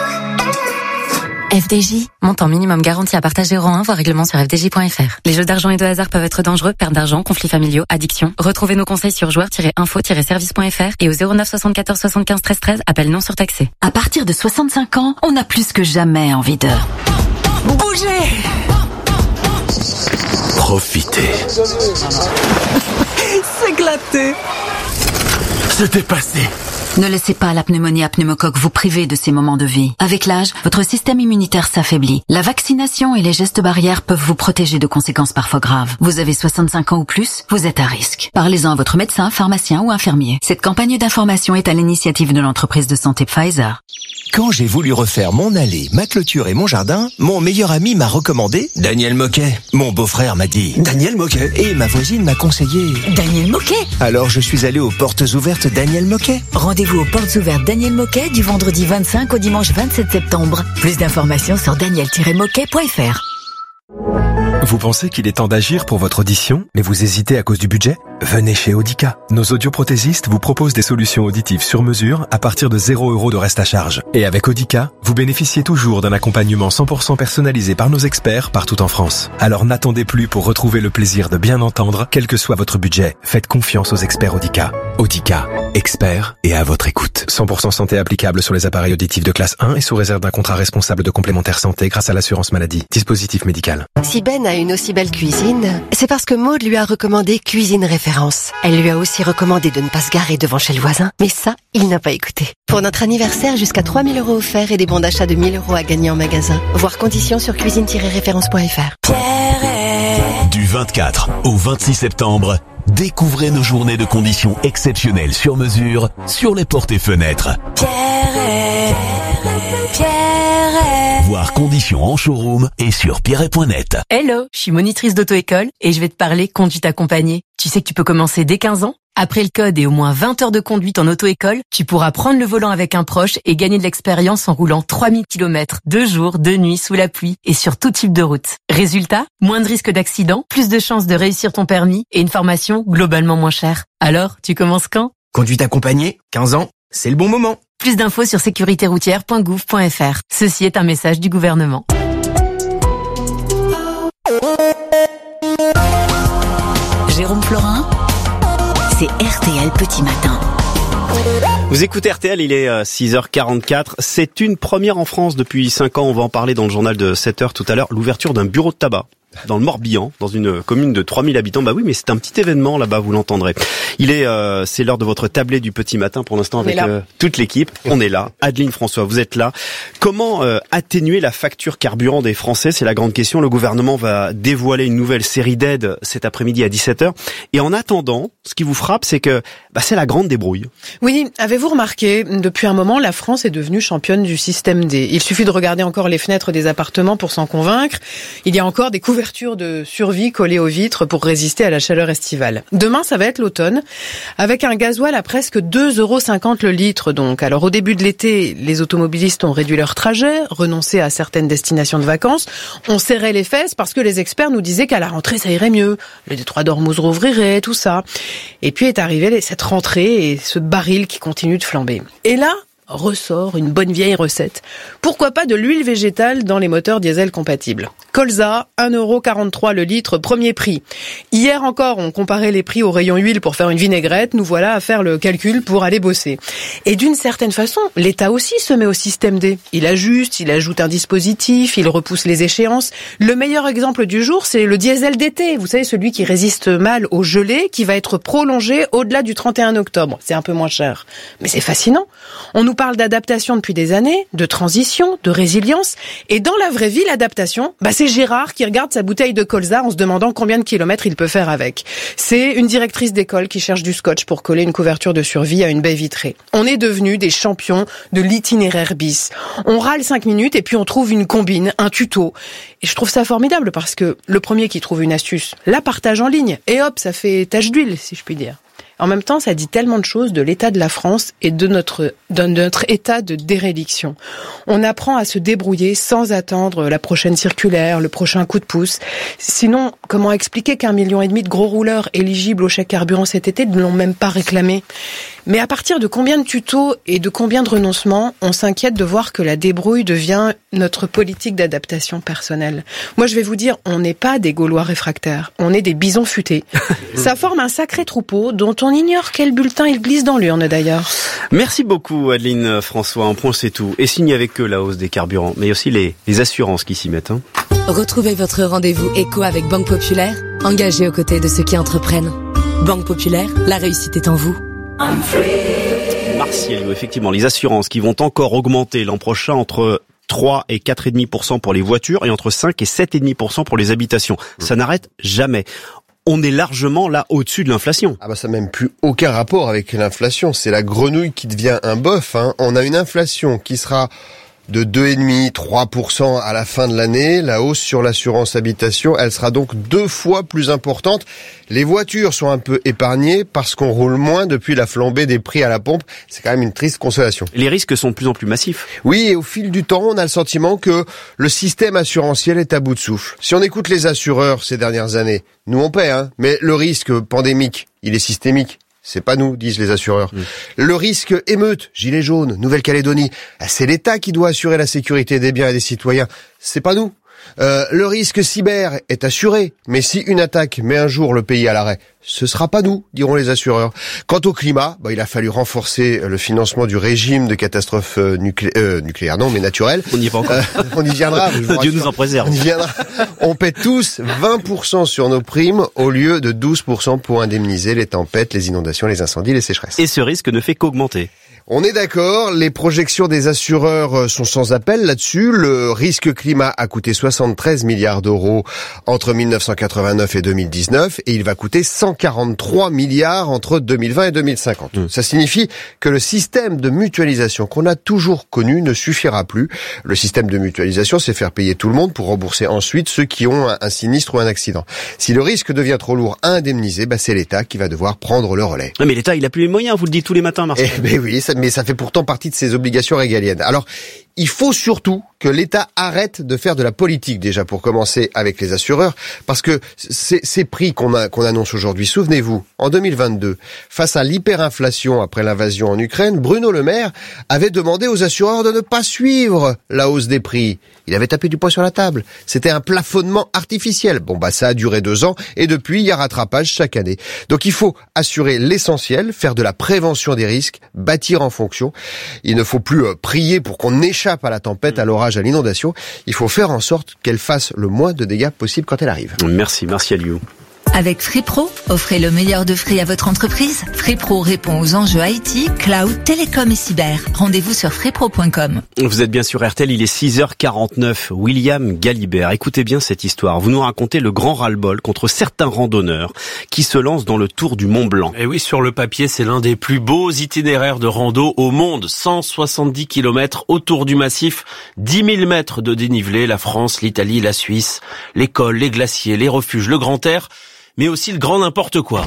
F D J, montant minimum garanti à partager euro un, voire règlement sur f d j point f r. Les jeux d'argent et de hasard peuvent être dangereux, perte d'argent, conflits familiaux, addiction. Retrouvez nos conseils sur joueurs tiret info tiret service point f r et au zéro neuf soixante-quatorze soixante-quinze treize treize, appel non surtaxé. À partir de soixante-cinq ans, on a plus que jamais envie de bouger. profiter. C'est glatté. C'est dépassé. Ne laissez pas la pneumonie à pneumocoque vous priver de ces moments de vie. Avec l'âge, votre système immunitaire s'affaiblit. La vaccination et les gestes barrières peuvent vous protéger de conséquences parfois graves. Vous avez soixante-cinq ans ou plus, vous êtes à risque. Parlez-en à votre médecin, pharmacien ou infirmier. Cette campagne d'information est à l'initiative de l'entreprise de santé Pfizer. Quand j'ai voulu refaire mon allée, ma clôture et mon jardin, mon meilleur ami m'a recommandé Daniel Moquet. Mon beau-frère m'a dit Daniel Moquet. Et ma voisine m'a conseillé Daniel Moquet. Alors je suis allé aux portes ouvertes Daniel Moquet. Rendez-vous aux portes ouvertes Daniel Moquet du vendredi vingt-cinq au dimanche vingt-sept septembre. Plus d'informations sur daniel tiret moquet point f r. Vous pensez qu'il est temps d'agir pour votre audition, mais vous hésitez à cause du budget ? Venez chez Audica. Nos audioprothésistes vous proposent des solutions auditives sur mesure à partir de zéro euro de reste à charge. Et avec Audica, vous bénéficiez toujours d'un accompagnement cent pour cent personnalisé par nos experts partout en France. Alors n'attendez plus pour retrouver le plaisir de bien entendre, quel que soit votre budget. Faites confiance aux experts Audica. Audica, experts et à votre écoute. cent pour cent santé applicable sur les appareils auditifs de classe un et sous réserve d'un contrat responsable de complémentaire santé grâce à l'assurance maladie. Dispositif médical. Si Ben a une aussi belle cuisine, c'est parce que Maude lui a recommandé Cuisine Référence. Elle lui a aussi recommandé de ne pas se garer devant chez le voisin, mais ça, il n'a pas écouté. Pour notre anniversaire, jusqu'à trois mille euros offerts et des bons d'achat de mille euros à gagner en magasin. Voir conditions sur cuisine tiret référence point f r. Du vingt-quatre au vingt-six septembre, découvrez nos journées de conditions exceptionnelles sur mesure sur les portes et fenêtres. Pierre, Pierre. Voir conditions en showroom et sur pierret point net. Hello, je suis monitrice d'auto-école et je vais te parler conduite accompagnée. Tu sais que tu peux commencer dès quinze ans ? Après le code et au moins vingt heures de conduite en auto-école, tu pourras prendre le volant avec un proche et gagner de l'expérience en roulant trois mille kilomètres, deux jours, deux nuits, sous la pluie et sur tout type de route. Résultat, moins de risques d'accident, plus de chances de réussir ton permis et une formation globalement moins chère. Alors, tu commences quand ? Conduite accompagnée, quinze ans, c'est le bon moment. Plus d'infos sur sécurité routière point gouv point f r. Ceci est un message du gouvernement. Jérôme Florin, c'est R T L Petit Matin. Vous écoutez R T L, il est six heures quarante-quatre. C'est une première en France depuis cinq ans. On va en parler dans le journal de sept heures tout à l'heure. L'ouverture d'un bureau de tabac dans le Morbihan, dans une commune de trois mille habitants. Bah oui, mais c'est un petit événement là-bas, vous l'entendrez. Il est, euh, c'est l'heure de votre tablé du petit matin pour l'instant avec euh, toute l'équipe. On est là. Adeline, François, vous êtes là. Comment euh, atténuer la facture carburant des Français ? C'est la grande question. Le gouvernement va dévoiler une nouvelle série d'aides cet après-midi à dix-sept heures. Et en attendant, ce qui vous frappe, c'est que bah, c'est la grande débrouille. Oui, avez-vous remarqué, depuis un moment, la France est devenue championne du système D. Il suffit de regarder encore les fenêtres des appartements pour s'en convaincre. Il y a encore des couvertures de survie collées aux vitres pour résister à la chaleur estivale. Demain, ça va être l'automne, avec un gasoil à presque deux euros cinquante le litre donc. Alors au début de l'été, les automobilistes ont réduit leur trajet, renoncé à certaines destinations de vacances. On serrait les fesses parce que les experts nous disaient qu'à la rentrée, ça irait mieux. Le détroit d'Ormuz rouvrirait, tout ça. Et puis est arrivée cette rentrée et ce baril qui continue de flamber. Et là, ressort une bonne vieille recette. Pourquoi pas de l'huile végétale dans les moteurs diesel compatibles ? Colza, un euro quarante-trois le litre, premier prix. Hier encore, on comparait les prix au rayon huile pour faire une vinaigrette. Nous voilà à faire le calcul pour aller bosser. Et d'une certaine façon, l'État aussi se met au système D. Il ajuste, il ajoute un dispositif, il repousse les échéances. Le meilleur exemple du jour, c'est le diesel d'été. Vous savez, celui qui résiste mal aux gelées, qui va être prolongé au-delà du trente et un octobre. C'est un peu moins cher. Mais c'est fascinant. On nous parle d'adaptation depuis des années, de transition, de résilience. Et dans la vraie vie, l'adaptation, bah c'est Gérard qui regarde sa bouteille de colza en se demandant combien de kilomètres il peut faire avec. C'est une directrice d'école qui cherche du scotch pour coller une couverture de survie à une baie vitrée. On est devenus des champions de l'itinéraire bis. On râle cinq minutes et puis on trouve une combine, un tuto. Et je trouve ça formidable parce que le premier qui trouve une astuce la partage en ligne. Et hop, ça fait tache d'huile, si je puis dire. En même temps, ça dit tellement de choses de l'état de la France et de notre, de notre état de déréliction. On apprend à se débrouiller sans attendre la prochaine circulaire, le prochain coup de pouce. Sinon, comment expliquer qu'un million et demi de gros rouleurs éligibles au chèque carburant cet été ne l'ont même pas réclamé ? Mais à partir de combien de tutos et de combien de renoncements, on s'inquiète de voir que la débrouille devient notre politique d'adaptation personnelle. Moi, je vais vous dire, on n'est pas des Gaulois réfractaires, on est des bisons futés. Ça forme un sacré troupeau dont on ignore quel bulletin il glisse dans l'urne d'ailleurs. Merci beaucoup Adeline, François. Un point c'est tout. Et s'il n'y avait que la hausse des carburants, mais aussi les, les assurances qui s'y mettent. Hein. Retrouvez votre rendez-vous éco avec Banque Populaire, engagée aux côtés de ceux qui entreprennent. Banque Populaire, la réussite est en vous. Martial, effectivement, les assurances qui vont encore augmenter l'an prochain entre trois et quatre virgule cinq pour cent pour les voitures et entre cinq et sept virgule cinq pour cent pour les habitations. Ça n'arrête jamais. On est largement là au-dessus de l'inflation. Ah bah ça n'a même plus aucun rapport avec l'inflation. C'est la grenouille qui devient un bœuf. Hein. On a une inflation qui sera de deux virgule cinq à trois pour cent à la fin de l'année. La hausse sur l'assurance habitation, elle sera donc deux fois plus importante. Les voitures sont un peu épargnées parce qu'on roule moins depuis la flambée des prix à la pompe. C'est quand même une triste consolation. Les risques sont de plus en plus massifs. Oui, et au fil du temps, on a le sentiment que le système assurantiel est à bout de souffle. Si on écoute les assureurs ces dernières années, nous on paie, hein, mais le risque pandémique, il est systémique. C'est pas nous, disent les assureurs. Mmh. Le risque émeute, gilets jaunes, Nouvelle-Calédonie, c'est l'État qui doit assurer la sécurité des biens et des citoyens. C'est pas nous. Euh, le risque cyber est assuré, mais si une attaque met un jour le pays à l'arrêt, ce sera pas nous, diront les assureurs. Quant au climat, bah, il a fallu renforcer le financement du régime de catastrophes nuclé- euh, nucléaires, non, mais naturelles. On n'y est pas encore. Euh, on y viendra. Dieu nous en préserve. On y viendra. On paie tous vingt pour cent sur nos primes au lieu de douze pour cent pour indemniser les tempêtes, les inondations, les incendies, les sécheresses. Et ce risque ne fait qu'augmenter. On est d'accord, les projections des assureurs sont sans appel là-dessus. Le risque climat a coûté soixante-treize milliards d'euros entre mille neuf cent quatre-vingt-neuf et deux mille dix-neuf et il va coûter cent quarante-trois milliards entre deux mille vingt et deux mille cinquante. Mmh. Ça signifie que le système de mutualisation qu'on a toujours connu ne suffira plus. Le système de mutualisation, c'est faire payer tout le monde pour rembourser ensuite ceux qui ont un sinistre ou un accident. Si le risque devient trop lourd à indemniser, bah c'est l'État qui va devoir prendre le relais. Non mais l'État, il a plus les moyens, vous le dites tous les matins, Marcel. Eh ben oui, ça mais ça fait pourtant partie de ses obligations régaliennes. Alors, il faut surtout que l'État arrête de faire de la politique, déjà, pour commencer avec les assureurs, parce que ces, ces prix qu'on, a, qu'on annonce aujourd'hui, souvenez-vous, en deux mille vingt-deux, face à l'hyperinflation après l'invasion en Ukraine, Bruno Le Maire avait demandé aux assureurs de ne pas suivre la hausse des prix. Il avait tapé du poing sur la table. C'était un plafonnement artificiel. Bon, bah, ça a duré deux ans, et depuis, il y a rattrapage chaque année. Donc, il faut assurer l'essentiel, faire de la prévention des risques, bâtir en fonction. Il ne faut plus euh, prier pour qu'on échappe à la tempête, à l'orage, à l'inondation. Il faut faire en sorte qu'elle fasse le moins de dégâts possible quand elle arrive. Merci, merci Aliou. Avec Free Pro, offrez le meilleur de Free à votre entreprise. Free Pro répond aux enjeux I T, cloud, télécom et cyber. Rendez-vous sur free pro point com. Vous êtes bien sur R T L, il est six heures quarante-neuf. William Galibert, écoutez bien cette histoire. Vous nous racontez le grand ras-le-bol contre certains randonneurs qui se lancent dans le Tour du Mont Blanc. Et oui, sur le papier, c'est l'un des plus beaux itinéraires de rando au monde. cent soixante-dix kilomètres autour du massif, dix mille mètres de dénivelé, la France, l'Italie, la Suisse, l'école, les glaciers, les refuges, le grand air, mais aussi le grand n'importe quoi.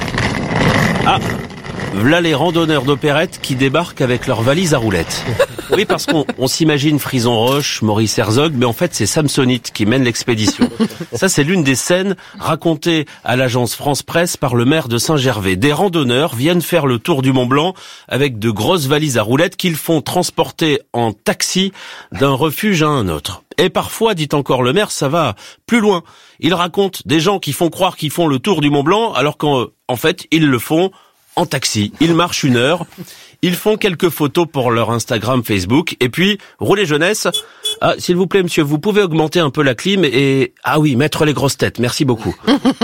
Ah, voilà les randonneurs d'opérette qui débarquent avec leurs valises à roulettes. Oui, parce qu'on on s'imagine Frison Roche, Maurice Herzog, mais en fait c'est Samsonite qui mène l'expédition. Ça, c'est l'une des scènes racontées à l'agence France Presse par le maire de Saint-Gervais. Des randonneurs viennent faire le tour du Mont Blanc avec de grosses valises à roulettes qu'ils font transporter en taxi d'un refuge à un autre. Et parfois, dit encore le maire, ça va plus loin. Il raconte des gens qui font croire qu'ils font le tour du Mont Blanc alors qu'en en fait, ils le font en taxi. Ils marchent une heure, ils font quelques photos pour leur Instagram, Facebook, et puis, roulez jeunesse. Ah, s'il vous plaît, monsieur, vous pouvez augmenter un peu la clim et... Ah oui, mettre les grosses têtes, merci beaucoup.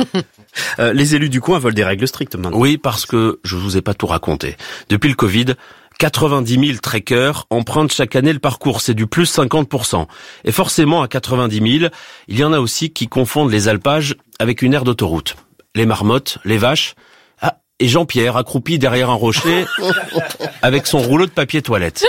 euh, les élus du coin veulent des règles strictes maintenant. Oui, parce que je vous ai pas tout raconté. Depuis le Covid, quatre-vingt-dix mille trekkers empruntent chaque année le parcours, c'est du plus cinquante pour cent. Et forcément, à quatre-vingt-dix mille, il y en a aussi qui confondent les alpages avec une aire d'autoroute. Les marmottes, les vaches... Et Jean-Pierre accroupi derrière un rocher avec son rouleau de papier toilette.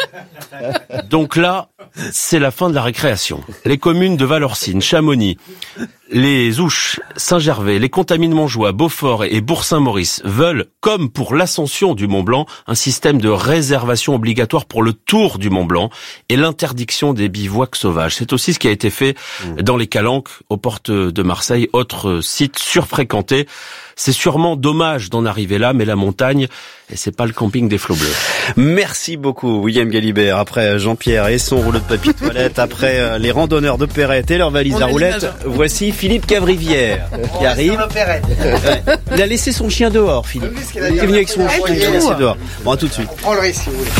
Donc là, c'est la fin de la récréation. Les communes de Valorcine, Chamonix, les Ouches, Saint-Gervais, les Contamines-Montjoie, Beaufort et Bourg-Saint-Maurice veulent, comme pour l'ascension du Mont-Blanc, un système de réservation obligatoire pour le tour du Mont-Blanc et l'interdiction des bivouacs sauvages. C'est aussi ce qui a été fait dans les Calanques, aux portes de Marseille, autre site surfréquenté. C'est sûrement dommage d'en arriver là, mais la montagne, et c'est pas le camping des Flots Bleus. Merci beaucoup, William Galibert. Après Jean-Pierre et son rouleau de papier toilette, après les randonneurs d'opérette et leurs valises On à roulettes, voici Philippe Cavrivière qui arrive. Ouais. Il a laissé son chien dehors, Philippe. Il est venu avec son chien, il l'a laissé dehors. Bon, à tout de suite. On prend le risque, si vous voulez.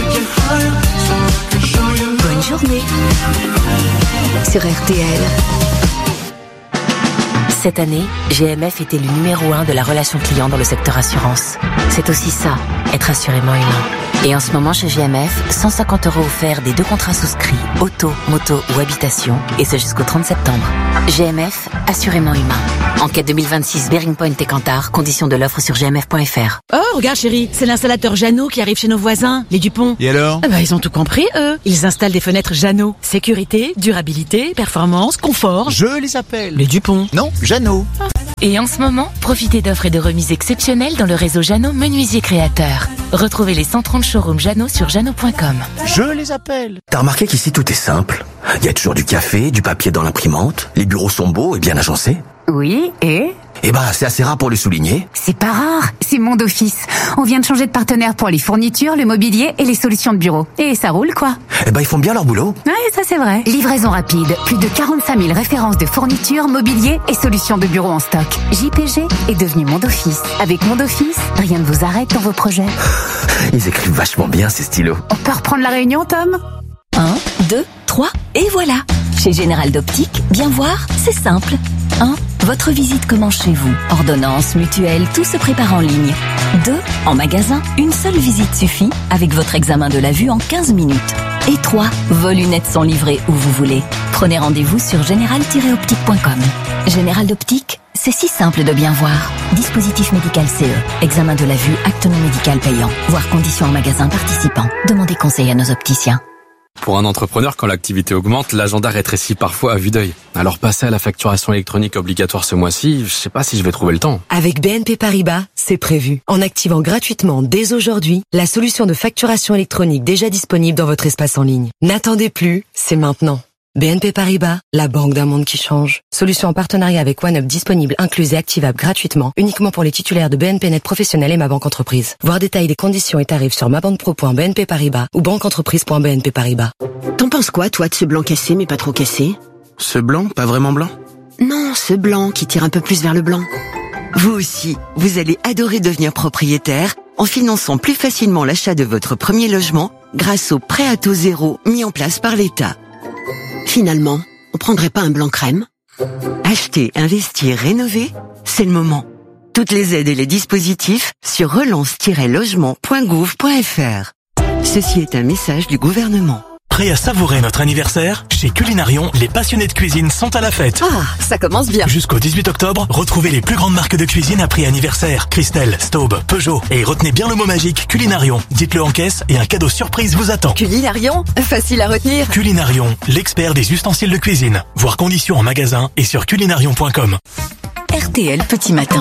Bonne journée sur R T L. Cette année, G M F était le numéro un de la relation client dans le secteur assurance. C'est aussi ça, être assurément humain. Et en ce moment, chez G M F, cent cinquante euros offerts des deux contrats souscrits, auto, moto ou habitation, et ce jusqu'au trente septembre. G M F, assurément humain. Enquête deux mille vingt-six, Bearing Point et Kantar, conditions de l'offre sur g m f point f r. Oh, regarde chérie, c'est l'installateur Jeannot qui arrive chez nos voisins, les Dupont. Et alors? Ah bah, ils ont tout compris, eux. Ils installent des fenêtres Jeannot. Sécurité, durabilité, performance, confort. Je les appelle. Les Dupont. Non, Jeannot. Et en ce moment, profitez d'offres et de remises exceptionnelles dans le réseau Jeannot Menuisier Créateur. Retrouvez les cent trente showrooms Jeannot sur jeannot point com. Je les appelle. T'as remarqué qu'ici tout est simple? Il y a toujours du café, du papier dans l'imprimante, les bureaux sont beaux et bien agencés. Oui, et Eh ben, c'est assez rare pour le souligner. c'est pas rare, c'est Monde Office. On vient de changer de partenaire pour les fournitures, le mobilier et les solutions de bureau. Et ça roule, quoi. Eh ben, ils font bien leur boulot. Ouais, ça c'est vrai. Livraison rapide, plus de quarante-cinq mille références de fournitures, mobilier et solutions de bureau en stock. J P G est devenu Monde Office. Avec Monde Office, rien ne vous arrête dans vos projets. Ils écrivent vachement bien, ces stylos. On peut reprendre la réunion, Tom? un, deux, trois, et voilà. Chez Général d'Optique, bien voir, c'est simple. un. Votre visite commence chez vous. Ordonnance, mutuelle, tout se prépare en ligne. deux. En magasin, une seule visite suffit avec votre examen de la vue en quinze minutes. Et trois. Vos lunettes sont livrées où vous voulez. Prenez rendez-vous sur général tiret optique point com. Général d'Optique, c'est si simple de bien voir. Dispositif médical C E. Examen de la vue, acte non médical payant. Voir conditions en magasin participant. Demandez conseil à nos opticiens. Pour un entrepreneur, quand l'activité augmente, l'agenda rétrécit parfois à vue d'œil. Alors passer à la facturation électronique obligatoire ce mois-ci, je sais pas si je vais trouver le temps. Avec B N P Paribas, c'est prévu. En activant gratuitement dès aujourd'hui la solution de facturation électronique déjà disponible dans votre espace en ligne. N'attendez plus, c'est maintenant. B N P Paribas, la banque d'un monde qui change. Solution en partenariat avec OneUp disponible, incluse et activable gratuitement, uniquement pour les titulaires de B N P Net Professionnel et Ma Banque Entreprise. Voir détails des conditions et tarifs sur mabanpro point b n p paribas ou banqueentreprise point b n p paribas. T'en penses quoi, toi, de ce blanc cassé mais pas trop cassé? Ce blanc, pas vraiment blanc? Non, ce blanc qui tire un peu plus vers le blanc. Vous aussi, vous allez adorer devenir propriétaire en finançant plus facilement l'achat de votre premier logement grâce au prêt à taux zéro mis en place par l'État. Finalement, on prendrait pas un blanc crème? Acheter, investir, rénover, c'est le moment. Toutes les aides et les dispositifs sur relance tiret logement point gouv point f r. Ceci est un message du gouvernement. Prêt à savourer notre anniversaire? Chez Culinarion, les passionnés de cuisine sont à la fête. Ah, ça commence bien. Jusqu'au dix-huit octobre, retrouvez les plus grandes marques de cuisine à prix anniversaire. Christelle, Staub, Peugeot. Et retenez bien le mot magique Culinarion. Dites-le en caisse et un cadeau surprise vous attend. Culinarion, facile à retenir. Culinarion, l'expert des ustensiles de cuisine. Voir conditions en magasin et sur culinarion point com. R T L Petit Matin.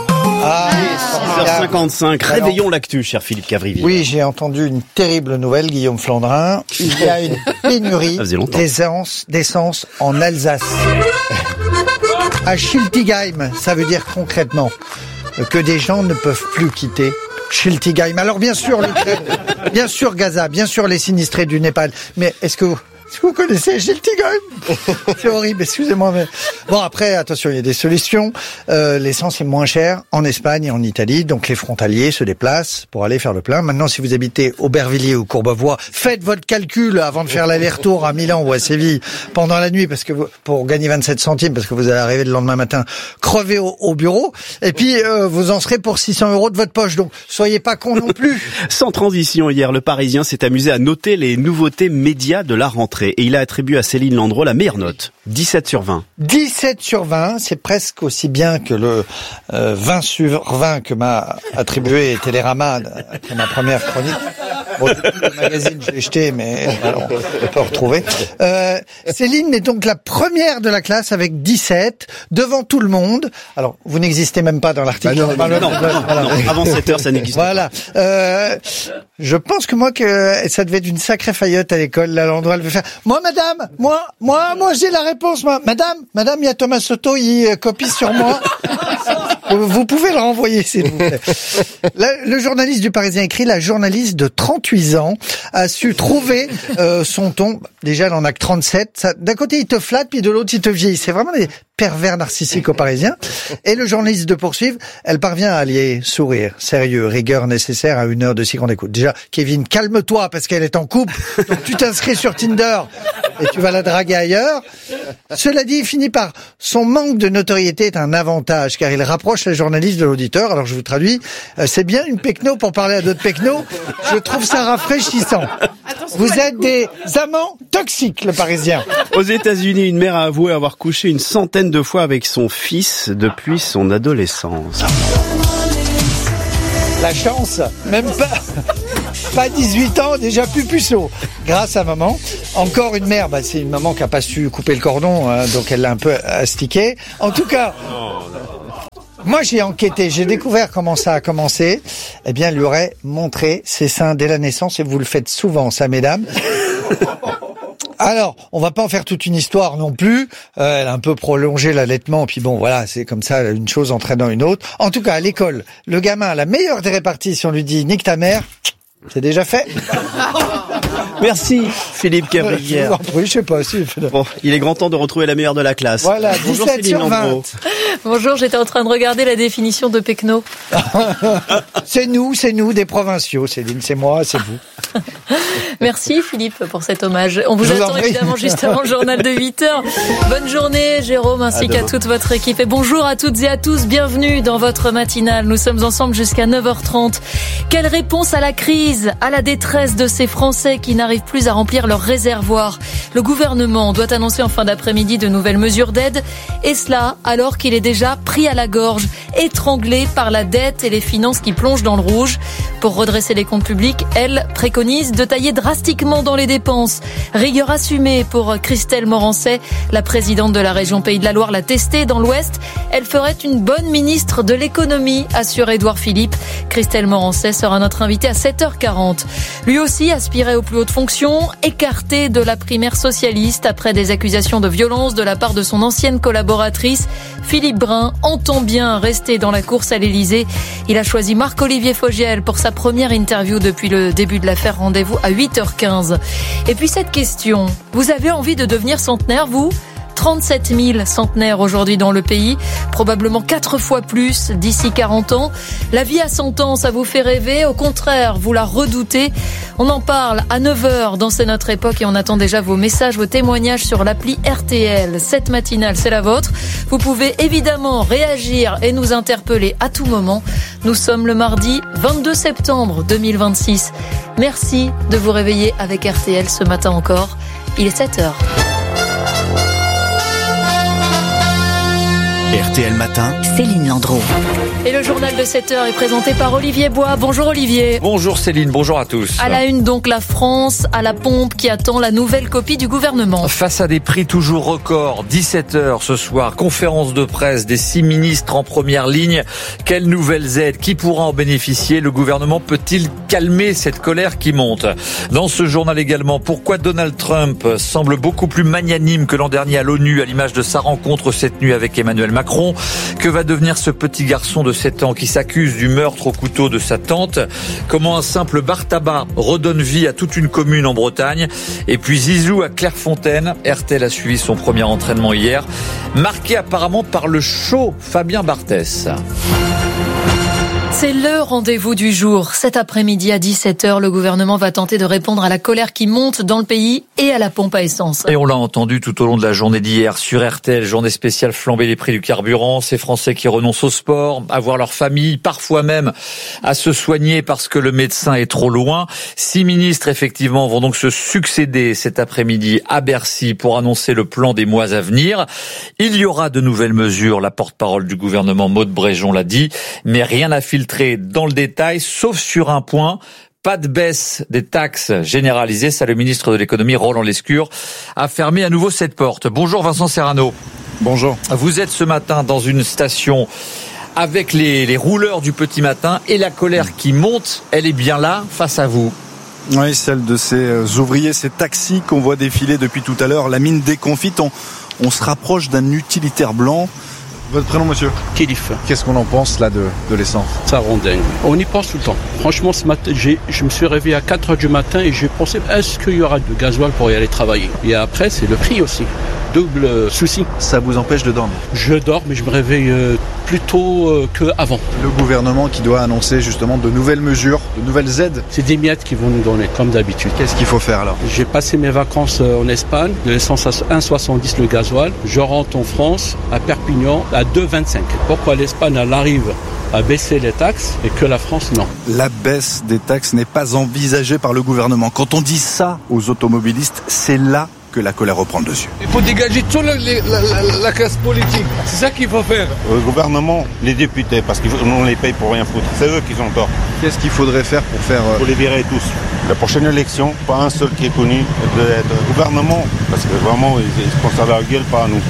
Ah, six heures cinquante-cinq, réveillons l'actu, cher Philippe Cavrivier. Oui, j'ai entendu une terrible nouvelle, Guillaume Flandrin. Il y a une pénurie d'essence, d'essence en Alsace. À Schiltigheim, ça veut dire concrètement que des gens ne peuvent plus quitter Schiltigheim. Alors bien sûr, l'Ukraine, bien sûr Gaza, bien sûr les sinistrés du Népal. Mais est-ce que vous... Est-ce que vous connaissez Schiltigheim? C'est horrible, excusez-moi. Mais... Bon, après, attention, il y a des solutions. Euh, l'essence est moins chère en Espagne et en Italie, donc les frontaliers se déplacent pour aller faire le plein. Maintenant, si vous habitez Aubervilliers ou Courbevoie, faites votre calcul avant de faire l'aller-retour à Milan ou à Séville pendant la nuit, parce que vous, pour gagner vingt-sept centimes, parce que vous allez arriver le lendemain matin crever au, au bureau, et puis euh, vous en serez pour six cents euros de votre poche. Donc, soyez pas cons non plus. Sans transition, hier, le Parisien s'est amusé à noter les nouveautés médias de la rentrée. Et il a attribué à Céline Landreau la meilleure note, dix-sept sur vingt. dix-sept sur vingt, c'est presque aussi bien que le euh, vingt sur vingt que m'a attribué Télérama après ma première chronique. Bon, le magazine, je l'ai jeté, mais alors, on peut retrouver. Euh, Céline est donc la première de la classe avec dix-sept, devant tout le monde. Alors, vous n'existez même pas dans l'article. Bah non, non, non, non, voilà. non, avant sept heures, ça n'existe voilà. pas. Voilà. Euh, je pense que moi, que ça devait être une sacrée faillotte à l'école. La Landreau, elle veut faire. Moi, madame, moi, moi, moi, j'ai la réponse, moi. Madame, madame, il y a Thomas Soto, il copie sur moi. Vous pouvez le renvoyer, s'il vous plaît. Là, le journaliste du Parisien écrit, la journaliste de trente-huit ans a su trouver euh, son ton. Déjà, elle en a que trente-sept. Ça, d'un côté, il te flatte, puis de l'autre, il te vieillit. C'est vraiment des pervers narcissique aux Parisiens. Et le journaliste de poursuivre, elle parvient à allier sourire, sérieux, rigueur nécessaire à une heure de si grande écoute. Déjà, Kevin, calme-toi parce qu'elle est en couple, donc tu t'inscris sur Tinder et tu vas la draguer ailleurs. Cela dit, il finit par son manque de notoriété est un avantage car il rapproche les journalistes de l'auditeur. Alors je vous traduis, euh, c'est bien une pecno pour parler à d'autres pecnos. Je trouve ça rafraîchissant. Vous êtes des amants toxiques, le Parisien. Aux États-Unis, une mère a avoué avoir couché une centaine de fois avec son fils depuis son adolescence. La chance, même pas, pas dix-huit ans, déjà plus puceau. Grâce à maman. Encore une mère, bah, c'est une maman qui a pas su couper le cordon, hein, donc elle l'a un peu astiqué. En tout cas, moi j'ai enquêté, j'ai découvert comment ça a commencé. Eh bien, elle lui aurait montré ses seins dès la naissance, et vous le faites souvent, ça, mesdames. Alors, on va pas en faire toute une histoire non plus. Euh, elle a un peu prolongé l'allaitement, puis bon, voilà, c'est comme ça, une chose entraînant une autre. En tout cas, à l'école, le gamin a la meilleure des réparties. Si on lui dit « nique ta mère », c'est déjà fait. Merci Philippe Cabrivière. Oui, je sais pas si. Bon, il est grand temps de retrouver la meilleure de la classe. Voilà, Bonjour dix-sept sur vingt. Bonjour, j'étais en train de regarder la définition de Pecno. C'est nous, c'est nous, des provinciaux, Céline, c'est moi, c'est vous. Merci Philippe pour cet hommage. On vous, vous attend évidemment juste avant le journal de huit heures. Bonne journée Jérôme ainsi qu'à toute votre équipe. Et bonjour à toutes et à tous, bienvenue dans votre matinale. Nous sommes ensemble jusqu'à neuf heures trente. Quelle réponse à la crise, à la détresse de ces Français qui n'arrivent plus à remplir leurs réservoirs? Le gouvernement doit annoncer en fin d'après-midi de nouvelles mesures d'aide. Et cela alors qu'il est déjà pris à la gorge, étranglé par la dette et les finances qui plongent dans le rouge. Pour redresser les comptes publics, elle préconise de tailler drastiquement dans les dépenses. Rigueur assumée pour Christelle Morancet, la présidente de la région Pays de la Loire l'a testée dans l'Ouest. Elle ferait une bonne ministre de l'économie, assure Édouard Philippe. Christelle Morancet sera notre invitée à sept heures quarante. Lui aussi aspirait aux plus hautes fonctions, écarté de la primaire socialiste après des accusations de violence de la part de son ancienne collaboratrice. Philippe Brun entend bien rester dans la course à l'Élysée. Il a choisi Marc-Olivier Fogiel pour sa première interview depuis le début de l'affaire. Rendez-vous à huit heures quinze. Et puis cette question, vous avez envie de devenir centenaire, vous ? trente-sept mille centenaires aujourd'hui dans le pays, probablement quatre fois plus d'ici quarante ans. La vie à cent ans, ça vous fait rêver? Au contraire, vous la redoutez? On en parle à neuf heures dans C'est notre époque et on attend déjà vos messages, vos témoignages sur l'appli R T L. Cette matinale, c'est la vôtre. Vous pouvez évidemment réagir et nous interpeller à tout moment. Nous sommes le mardi vingt-deux septembre deux mille vingt-six. Merci de vous réveiller avec R T L ce matin encore. Il est sept heures. R T L Matin, Céline Landreau. Et le journal de sept heures est présenté par Olivier Bois. Bonjour Olivier. Bonjour Céline, bonjour à tous. À la une donc, la France à la pompe qui attend la nouvelle copie du gouvernement. Face à des prix toujours records, dix-sept heures ce soir, conférence de presse des six ministres en première ligne. Quelles nouvelles aides? Qui pourra en bénéficier? Le gouvernement peut-il calmer cette colère qui monte? Dans ce journal également, pourquoi Donald Trump semble beaucoup plus magnanime que l'an dernier à l'ONU à l'image de sa rencontre cette nuit avec Emmanuel Macron? Que va devenir ce petit garçon de sept ans qui s'accuse du meurtre au couteau de sa tante? Comment un simple bar tabac redonne vie à toute une commune en Bretagne? Et puis Zizou à Clairefontaine. R T L a suivi son premier entraînement hier, marqué apparemment par le show Fabien Barthès. C'est le rendez-vous du jour. Cet après-midi à dix-sept heures, le gouvernement va tenter de répondre à la colère qui monte dans le pays et à la pompe à essence. Et on l'a entendu tout au long de la journée d'hier sur R T L, journée spéciale flambée les prix du carburant, ces Français qui renoncent au sport, à voir leur famille, parfois même à se soigner parce que le médecin est trop loin. Six ministres, effectivement, vont donc se succéder cet après-midi à Bercy pour annoncer le plan des mois à venir. Il y aura de nouvelles mesures, la porte-parole du gouvernement, Maud Bréjon, l'a dit, mais rien à filtrer dans le détail, sauf sur un point. Pas de baisse des taxes généralisées. Ça, le ministre de l'économie, Roland Lescure, a fermé à nouveau cette porte. Bonjour Vincent Serrano. Bonjour. Vous êtes ce matin dans une station avec les, les rouleurs du petit matin et la colère qui monte, elle est bien là, face à vous. Oui, celle de ces ouvriers, ces taxis qu'on voit défiler depuis tout à l'heure. La mine déconfite, on, on se rapproche d'un utilitaire blanc. Votre prénom, monsieur? Kélif. Qu'est-ce qu'on en pense là de, de l'essence? Ça rend dingue. On y pense tout le temps. Franchement, ce matin, j'ai, je me suis réveillé à quatre heures du matin et j'ai pensé, est-ce qu'il y aura du gasoil pour y aller travailler? Et après, c'est le prix aussi. Double euh, souci. Ça vous empêche de dormir? Je dors, mais je me réveille euh, plus tôt euh, qu'avant. Le gouvernement qui doit annoncer justement de nouvelles mesures, de nouvelles aides. C'est des miettes qu'ils vont nous donner, comme d'habitude. Qu'est-ce qu'il faut faire alors? J'ai passé mes vacances en Espagne, de l'essence à un virgule soixante-dix le gasoil. Je rentre en France, à Perpignan, à deux virgule vingt-cinq. Pourquoi l'Espagne, elle arrive à baisser les taxes et que la France, non? La baisse des taxes n'est pas envisagée par le gouvernement. Quand on dit ça aux automobilistes, c'est là que la colère reprend le dessus. Il faut dégager toute la, la, la, la classe politique. C'est ça qu'il faut faire. Le gouvernement, les députés, parce qu'on les paye pour rien foutre. C'est eux qui ont tort. Qu'est-ce qu'il faudrait faire pour faire... Pour les virer tous. La prochaine élection, pas un seul qui est connu d'être gouvernement, parce que vraiment, ils, ils se pensent à leur gueule, pas à nous.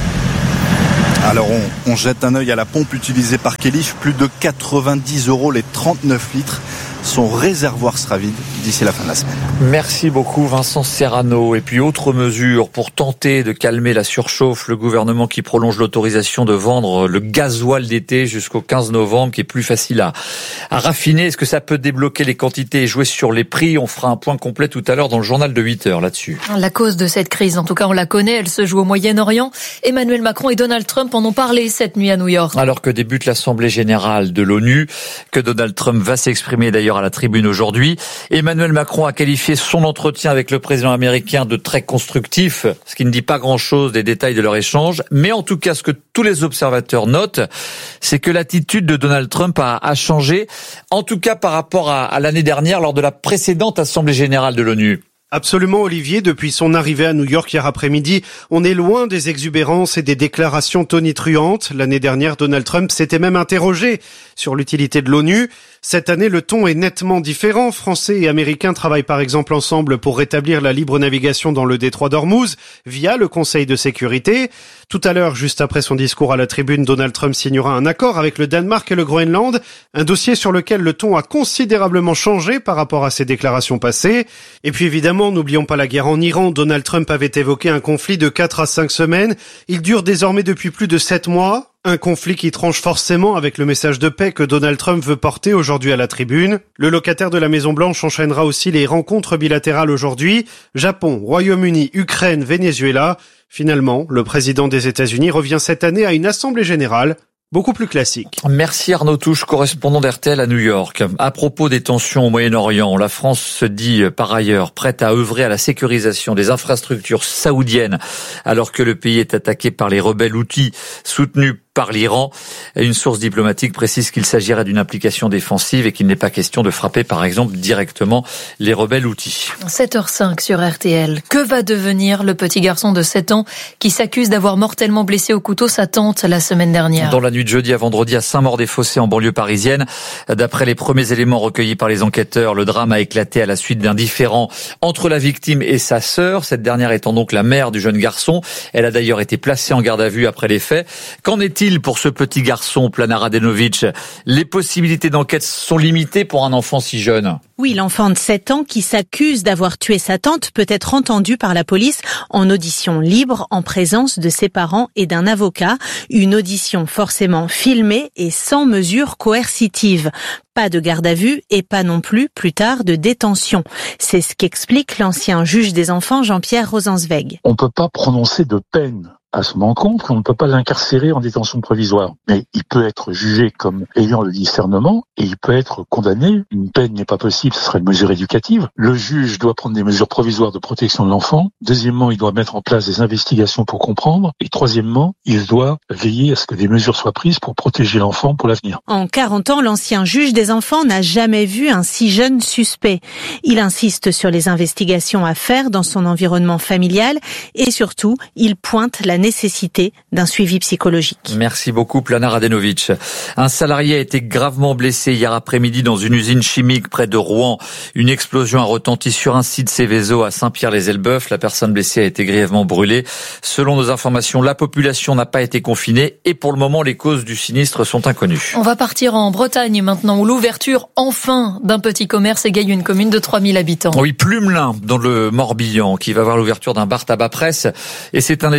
Alors on, on jette un œil à la pompe utilisée par Kélif, plus de quatre-vingt-dix euros les trente-neuf litres. Son réservoir sera vide d'ici la fin de la semaine. Merci beaucoup Vincent Serrano. Et puis autre mesure pour tenter de calmer la surchauffe, le gouvernement qui prolonge l'autorisation de vendre le gasoil d'été jusqu'au quinze novembre, qui est plus facile à, à raffiner. Est-ce que ça peut débloquer les quantités et jouer sur les prix? On fera un point complet tout à l'heure dans le journal de huit heures là-dessus. La cause de cette crise, en tout cas on la connaît, elle se joue au Moyen-Orient. Emmanuel Macron et Donald Trump en ont parlé cette nuit à New York. Alors que débute l'Assemblée générale de l'ONU, que Donald Trump va s'exprimer d'ailleurs à la tribune aujourd'hui. Emmanuel Macron a qualifié son entretien avec le président américain de très constructif, ce qui ne dit pas grand-chose des détails de leur échange. Mais en tout cas, ce que tous les observateurs notent, c'est que l'attitude de Donald Trump a, a changé, en tout cas par rapport à, à l'année dernière lors de la précédente Assemblée générale de l'ONU. Absolument, Olivier. Depuis son arrivée à New York hier après-midi, on est loin des exubérances et des déclarations tonitruantes. L'année dernière, Donald Trump s'était même interrogé sur l'utilité de l'ONU. Cette année, le ton est nettement différent. Français et Américains travaillent par exemple ensemble pour rétablir la libre navigation dans le détroit d'Ormuz via le Conseil de sécurité. Tout à l'heure, juste après son discours à la tribune, Donald Trump signera un accord avec le Danemark et le Groenland, un dossier sur lequel le ton a considérablement changé par rapport à ses déclarations passées. Et puis évidemment, n'oublions pas la guerre en Iran. Donald Trump avait évoqué un conflit de quatre à cinq semaines. Il dure désormais depuis plus de sept mois. Un conflit qui tranche forcément avec le message de paix que Donald Trump veut porter aujourd'hui à la tribune. Le locataire de la Maison-Blanche enchaînera aussi les rencontres bilatérales aujourd'hui. Japon, Royaume-Uni, Ukraine, Venezuela. Finalement, le président des États-Unis revient cette année à une assemblée générale beaucoup plus classique. Merci Arnaud Touche, correspondant d'R T L à New York. À propos des tensions au Moyen-Orient, la France se dit par ailleurs prête à œuvrer à la sécurisation des infrastructures saoudiennes alors que le pays est attaqué par les rebelles houthis soutenus par l'Iran. Une source diplomatique précise qu'il s'agirait d'une implication défensive et qu'il n'est pas question de frapper par exemple directement les rebelles houthis. sept heures cinq sur R T L. Que va devenir le petit garçon de sept ans qui s'accuse d'avoir mortellement blessé au couteau sa tante la semaine dernière? Dans la nuit de jeudi à vendredi à Saint-Maur-des-Fossés en banlieue parisienne. D'après les premiers éléments recueillis par les enquêteurs, le drame a éclaté à la suite d'un différend entre la victime et sa sœur, cette dernière étant donc la mère du jeune garçon. Elle a d'ailleurs été placée en garde à vue après les faits. Qu'en est-il pour ce petit garçon, Plana Radenovic? Les possibilités d'enquête sont limitées pour un enfant si jeune. Oui, l'enfant de sept ans qui s'accuse d'avoir tué sa tante peut être entendu par la police en audition libre en présence de ses parents et d'un avocat. Une audition forcément filmée et sans mesure coercitive. Pas de garde à vue et pas non plus, plus tard, de détention. C'est ce qu'explique l'ancien juge des enfants Jean-Pierre Rosenzweig. On ne peut pas prononcer de peine à son encontre, on ne peut pas l'incarcérer en détention provisoire. Mais il peut être jugé comme ayant le discernement et il peut être condamné. Une peine n'est pas possible, ce serait une mesure éducative. Le juge doit prendre des mesures provisoires de protection de l'enfant. Deuxièmement, il doit mettre en place des investigations pour comprendre. Et troisièmement, il doit veiller à ce que des mesures soient prises pour protéger l'enfant pour l'avenir. En quarante ans, l'ancien juge des enfants n'a jamais vu un si jeune suspect. Il insiste sur les investigations à faire dans son environnement familial et surtout, il pointe la nécessité d'un suivi psychologique. Merci beaucoup, Plana Radenovic. Un salarié a été gravement blessé hier après-midi dans une usine chimique près de Rouen. Une explosion a retenti sur un site Céveso à Saint-Pierre-les-Elbeuf. La personne blessée a été grièvement brûlée. Selon nos informations, la population n'a pas été confinée et pour le moment, les causes du sinistre sont inconnues. On va partir en Bretagne maintenant, où l'ouverture enfin d'un petit commerce égaye une commune de trois mille habitants. Oui, Plumelin, dans le Morbihan, qui va voir l'ouverture d'un bar tabac presse. Et c'est un événement, une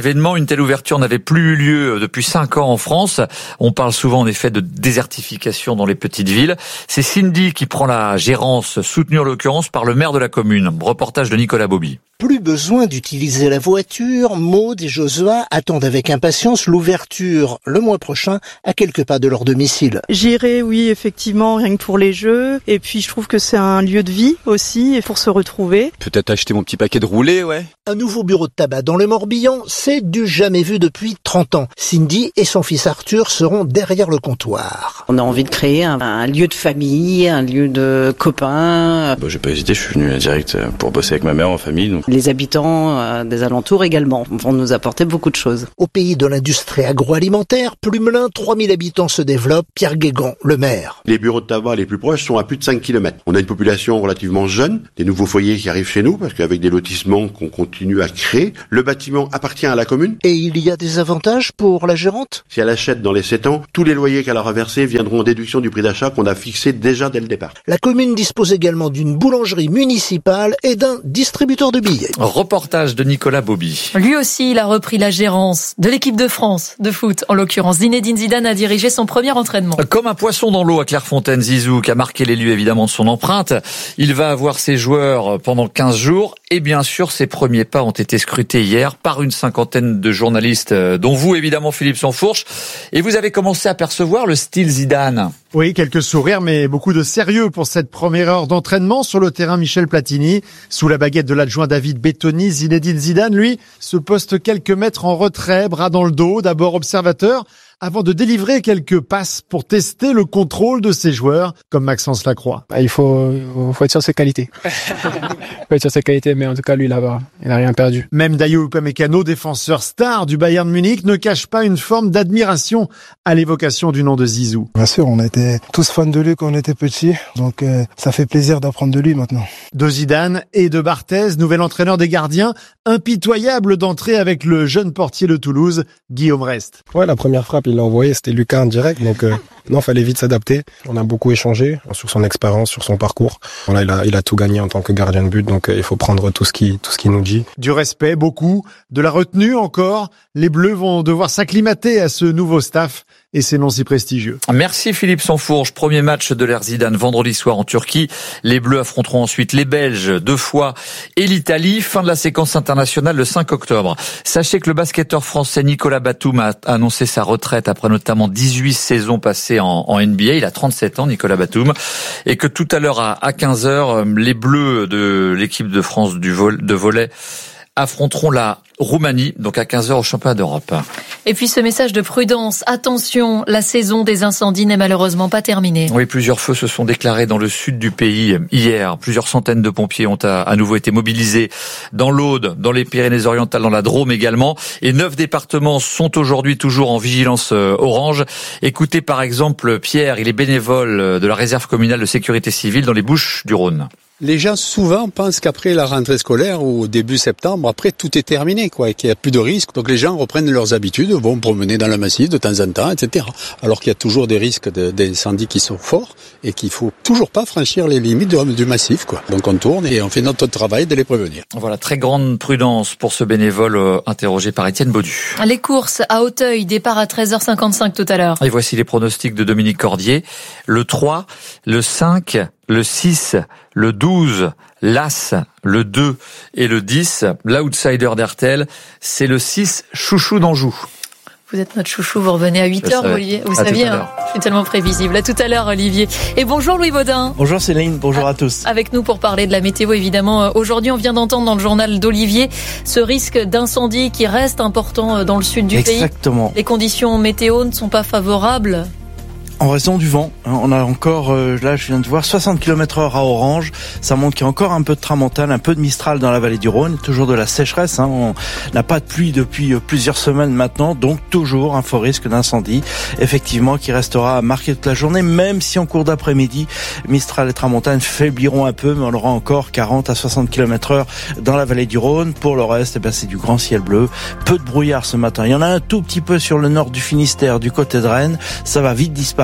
telle ouverture n'avait plus eu lieu depuis cinq ans en France. On parle souvent en effet de désertification dans les petites villes. C'est Cindy qui prend la gérance, soutenue en l'occurrence par le maire de la commune. Reportage de Nicolas Bobby. Plus besoin d'utiliser la voiture, Maud et Josua attendent avec impatience l'ouverture le mois prochain à quelques pas de leur domicile. J'irai, oui, effectivement, rien que pour les jeux. Et puis je trouve que c'est un lieu de vie aussi, et pour se retrouver. Peut-être acheter mon petit paquet de roulés, ouais. Un nouveau bureau de tabac dans le Morbihan, c'est du jamais vu depuis trente ans. Cindy et son fils Arthur seront derrière le comptoir. On a envie de créer un, un lieu de famille, un lieu de copains. Bon, j'ai pas hésité, je suis venu direct pour bosser avec ma mère en famille. Donc. Les habitants euh, des alentours également vont nous apporter beaucoup de choses. Au pays de l'industrie agroalimentaire, Plumelin, trois mille habitants se développent. Pierre Guégan, le maire. Les bureaux de tabac les plus proches sont à plus de cinq kilomètres. On a une population relativement jeune, des nouveaux foyers qui arrivent chez nous, parce qu'avec des lotissements qu'on continue à créer, le bâtiment appartient à la commune. Et il y a des avantages pour la gérante ? Si elle achète dans les sept ans, tous les loyers qu'elle aura versés viendront en déduction du prix d'achat qu'on a fixé déjà dès le départ. La commune dispose également d'une boulangerie municipale et d'un distributeur de billets. Reportage de Nicolas Bobby. Lui aussi, il a repris la gérance de l'équipe de France de foot. En l'occurrence, Zinedine Zidane a dirigé son premier entraînement. Comme un poisson dans l'eau à Clairefontaine, Zizou, qui a marqué les lieux évidemment de son empreinte. Il va avoir ses joueurs pendant quinze jours. Et bien sûr, ses premiers pas ont été scrutés hier par une cinquantaine de journalistes, dont vous évidemment Philippe Sansfourche. Et vous avez commencé à percevoir le style Zidane. Oui, quelques sourires, mais beaucoup de sérieux pour cette première heure d'entraînement sur le terrain Michel Platini. Sous la baguette de l'adjoint David Bettoni, Zinedine Zidane, lui, se poste quelques mètres en retrait, bras dans le dos, d'abord observateur, avant de délivrer quelques passes pour tester le contrôle de ses joueurs, comme Maxence Lacroix. Il faut, il faut être sur ses qualités. Il faut être sur ses qualités, mais en tout cas, lui, là-bas, il n'a rien perdu. Même Dayo Upamecano, défenseur star du Bayern Munich, ne cache pas une forme d'admiration à l'évocation du nom de Zizou. Bien sûr, on était tous fans de lui quand on était petits, donc euh, ça fait plaisir d'apprendre de lui maintenant. De Zidane et de Barthez, nouvel entraîneur des gardiens, impitoyable d'entrer avec le jeune portier de Toulouse, Guillaume Rest. Ouais, la première frappe, il l'a envoyé, c'était Lucas en direct, donc euh, non, fallait vite s'adapter. On a beaucoup échangé sur son expérience, sur son parcours. Voilà, il a, il a tout gagné en tant que gardien de but, donc euh, il faut prendre tout ce qui, tout ce qu'il nous dit. Du respect, beaucoup, de la retenue encore. Les Bleus vont devoir s'acclimater à ce nouveau staff et c'est non si prestigieux. Merci Philippe Sansfourche. Premier match de l'ère Zidane vendredi soir en Turquie. Les Bleus affronteront ensuite les Belges deux fois et l'Italie. Fin de la séquence internationale le cinq octobre. Sachez que le basketteur français Nicolas Batum a annoncé sa retraite après notamment dix-huit saisons passées en, en N B A. Il a trente-sept ans, Nicolas Batum. Et que tout à l'heure à, à quinze heures, les Bleus de l'équipe de France du vol, de volley affronteront la Roumanie, donc à quinze heures au championnat d'Europe. Et puis ce message de prudence, attention, la saison des incendies n'est malheureusement pas terminée. Oui, plusieurs feux se sont déclarés dans le sud du pays hier. Plusieurs centaines de pompiers ont à, à nouveau été mobilisés dans l'Aude, dans les Pyrénées-Orientales, dans la Drôme également. Et neuf départements sont aujourd'hui toujours en vigilance orange. Écoutez par exemple Pierre, il est bénévole de la réserve communale de sécurité civile dans les Bouches-du-Rhône. Les gens souvent pensent qu'après la rentrée scolaire ou au début septembre, après tout est terminé, quoi, et qu'il n'y a plus de risques. Donc les gens reprennent leurs habitudes, vont promener dans le massif de temps en temps, et cetera. Alors qu'il y a toujours des risques de, d'incendie qui sont forts et qu'il faut toujours pas franchir les limites du, du massif, quoi. Donc on tourne et on fait notre travail de les prévenir. Voilà, très grande prudence pour ce bénévole euh, interrogé par Étienne Baudu. Les courses à Auteuil, départ à treize heures cinquante-cinq tout à l'heure. Et voici les pronostics de Dominique Cordier. Le trois, le cinq, le six, le douze, l'As, le deux et le dix. L'outsider d'Hertel, c'est le six, Chouchou d'Anjou. Vous êtes notre chouchou, vous revenez à huit heures, Olivier. Vous à saviez, hein, c'est tellement prévisible. À tout à l'heure, Olivier. Et bonjour Louis Baudin. Bonjour Céline, bonjour à tous. Avec nous pour parler de la météo, évidemment. Aujourd'hui, on vient d'entendre dans le journal d'Olivier ce risque d'incendie qui reste important dans le sud du Exactement. pays. Exactement. Les conditions météo ne sont pas favorables. En raison du vent, on a encore, euh, là je viens de voir, soixante kilomètres heure à Orange. Ça montre qu'il y a encore un peu de tramontane, un peu de mistral dans la vallée du Rhône, toujours de la sécheresse. Hein. On n'a pas de pluie depuis plusieurs semaines maintenant, donc toujours un fort risque d'incendie, effectivement, qui restera marqué toute la journée, même si en cours d'après-midi, mistral et tramontane faibliront un peu, mais on aura encore quarante à soixante kilomètres heure dans la vallée du Rhône. Pour le reste, eh ben, c'est du grand ciel bleu, peu de brouillard ce matin. Il y en a un tout petit peu sur le nord du Finistère, du côté de Rennes, ça va vite disparaître.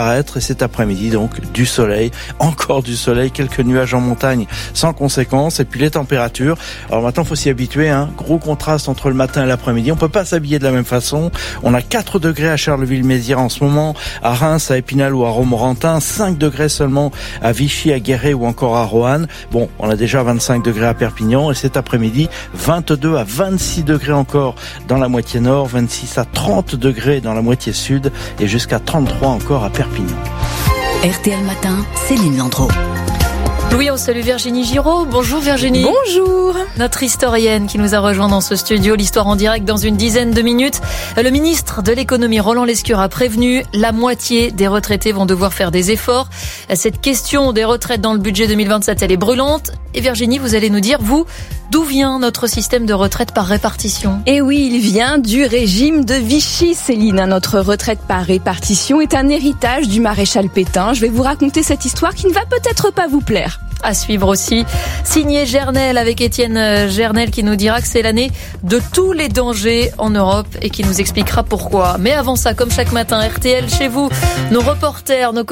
disparaître et cet après-midi donc du soleil, encore du soleil, quelques nuages en montagne sans conséquence et puis les températures. Alors maintenant il faut s'y habituer, hein. Gros contraste entre le matin et l'après-midi. On peut pas s'habiller de la même façon. On a quatre degrés à Charleville-Mézières en ce moment, à Reims, à Épinal ou à Romorantin, cinq degrés seulement à Vichy, à Guéret ou encore à Roanne. Bon, on a déjà vingt-cinq degrés à Perpignan et cet après-midi vingt-deux à vingt-six degrés encore dans la moitié nord, vingt-six à trente degrés dans la moitié sud et jusqu'à trente-trois encore à Perpignan. R T L Matin, Céline Landreau. Oui, on salue Virginie Giraud. Bonjour Virginie. Bonjour. Notre historienne qui nous a rejoint dans ce studio. L'histoire en direct dans une dizaine de minutes. Le ministre de l'économie, Roland Lescure, a prévenu la moitié des retraités vont devoir faire des efforts. Cette question des retraites dans le budget deux mille vingt-sept, elle est brûlante. Et Virginie, vous allez nous dire, vous, d'où vient notre système de retraite par répartition ? Eh oui, il vient du régime de Vichy, Céline. Notre retraite par répartition est un héritage du maréchal Pétain. Je vais vous raconter cette histoire qui ne va peut-être pas vous plaire. À suivre aussi, signé Gernel avec Étienne Gernel qui nous dira que c'est l'année de tous les dangers en Europe et qui nous expliquera pourquoi. Mais avant ça, comme chaque matin, R T L chez vous, nos reporters, nos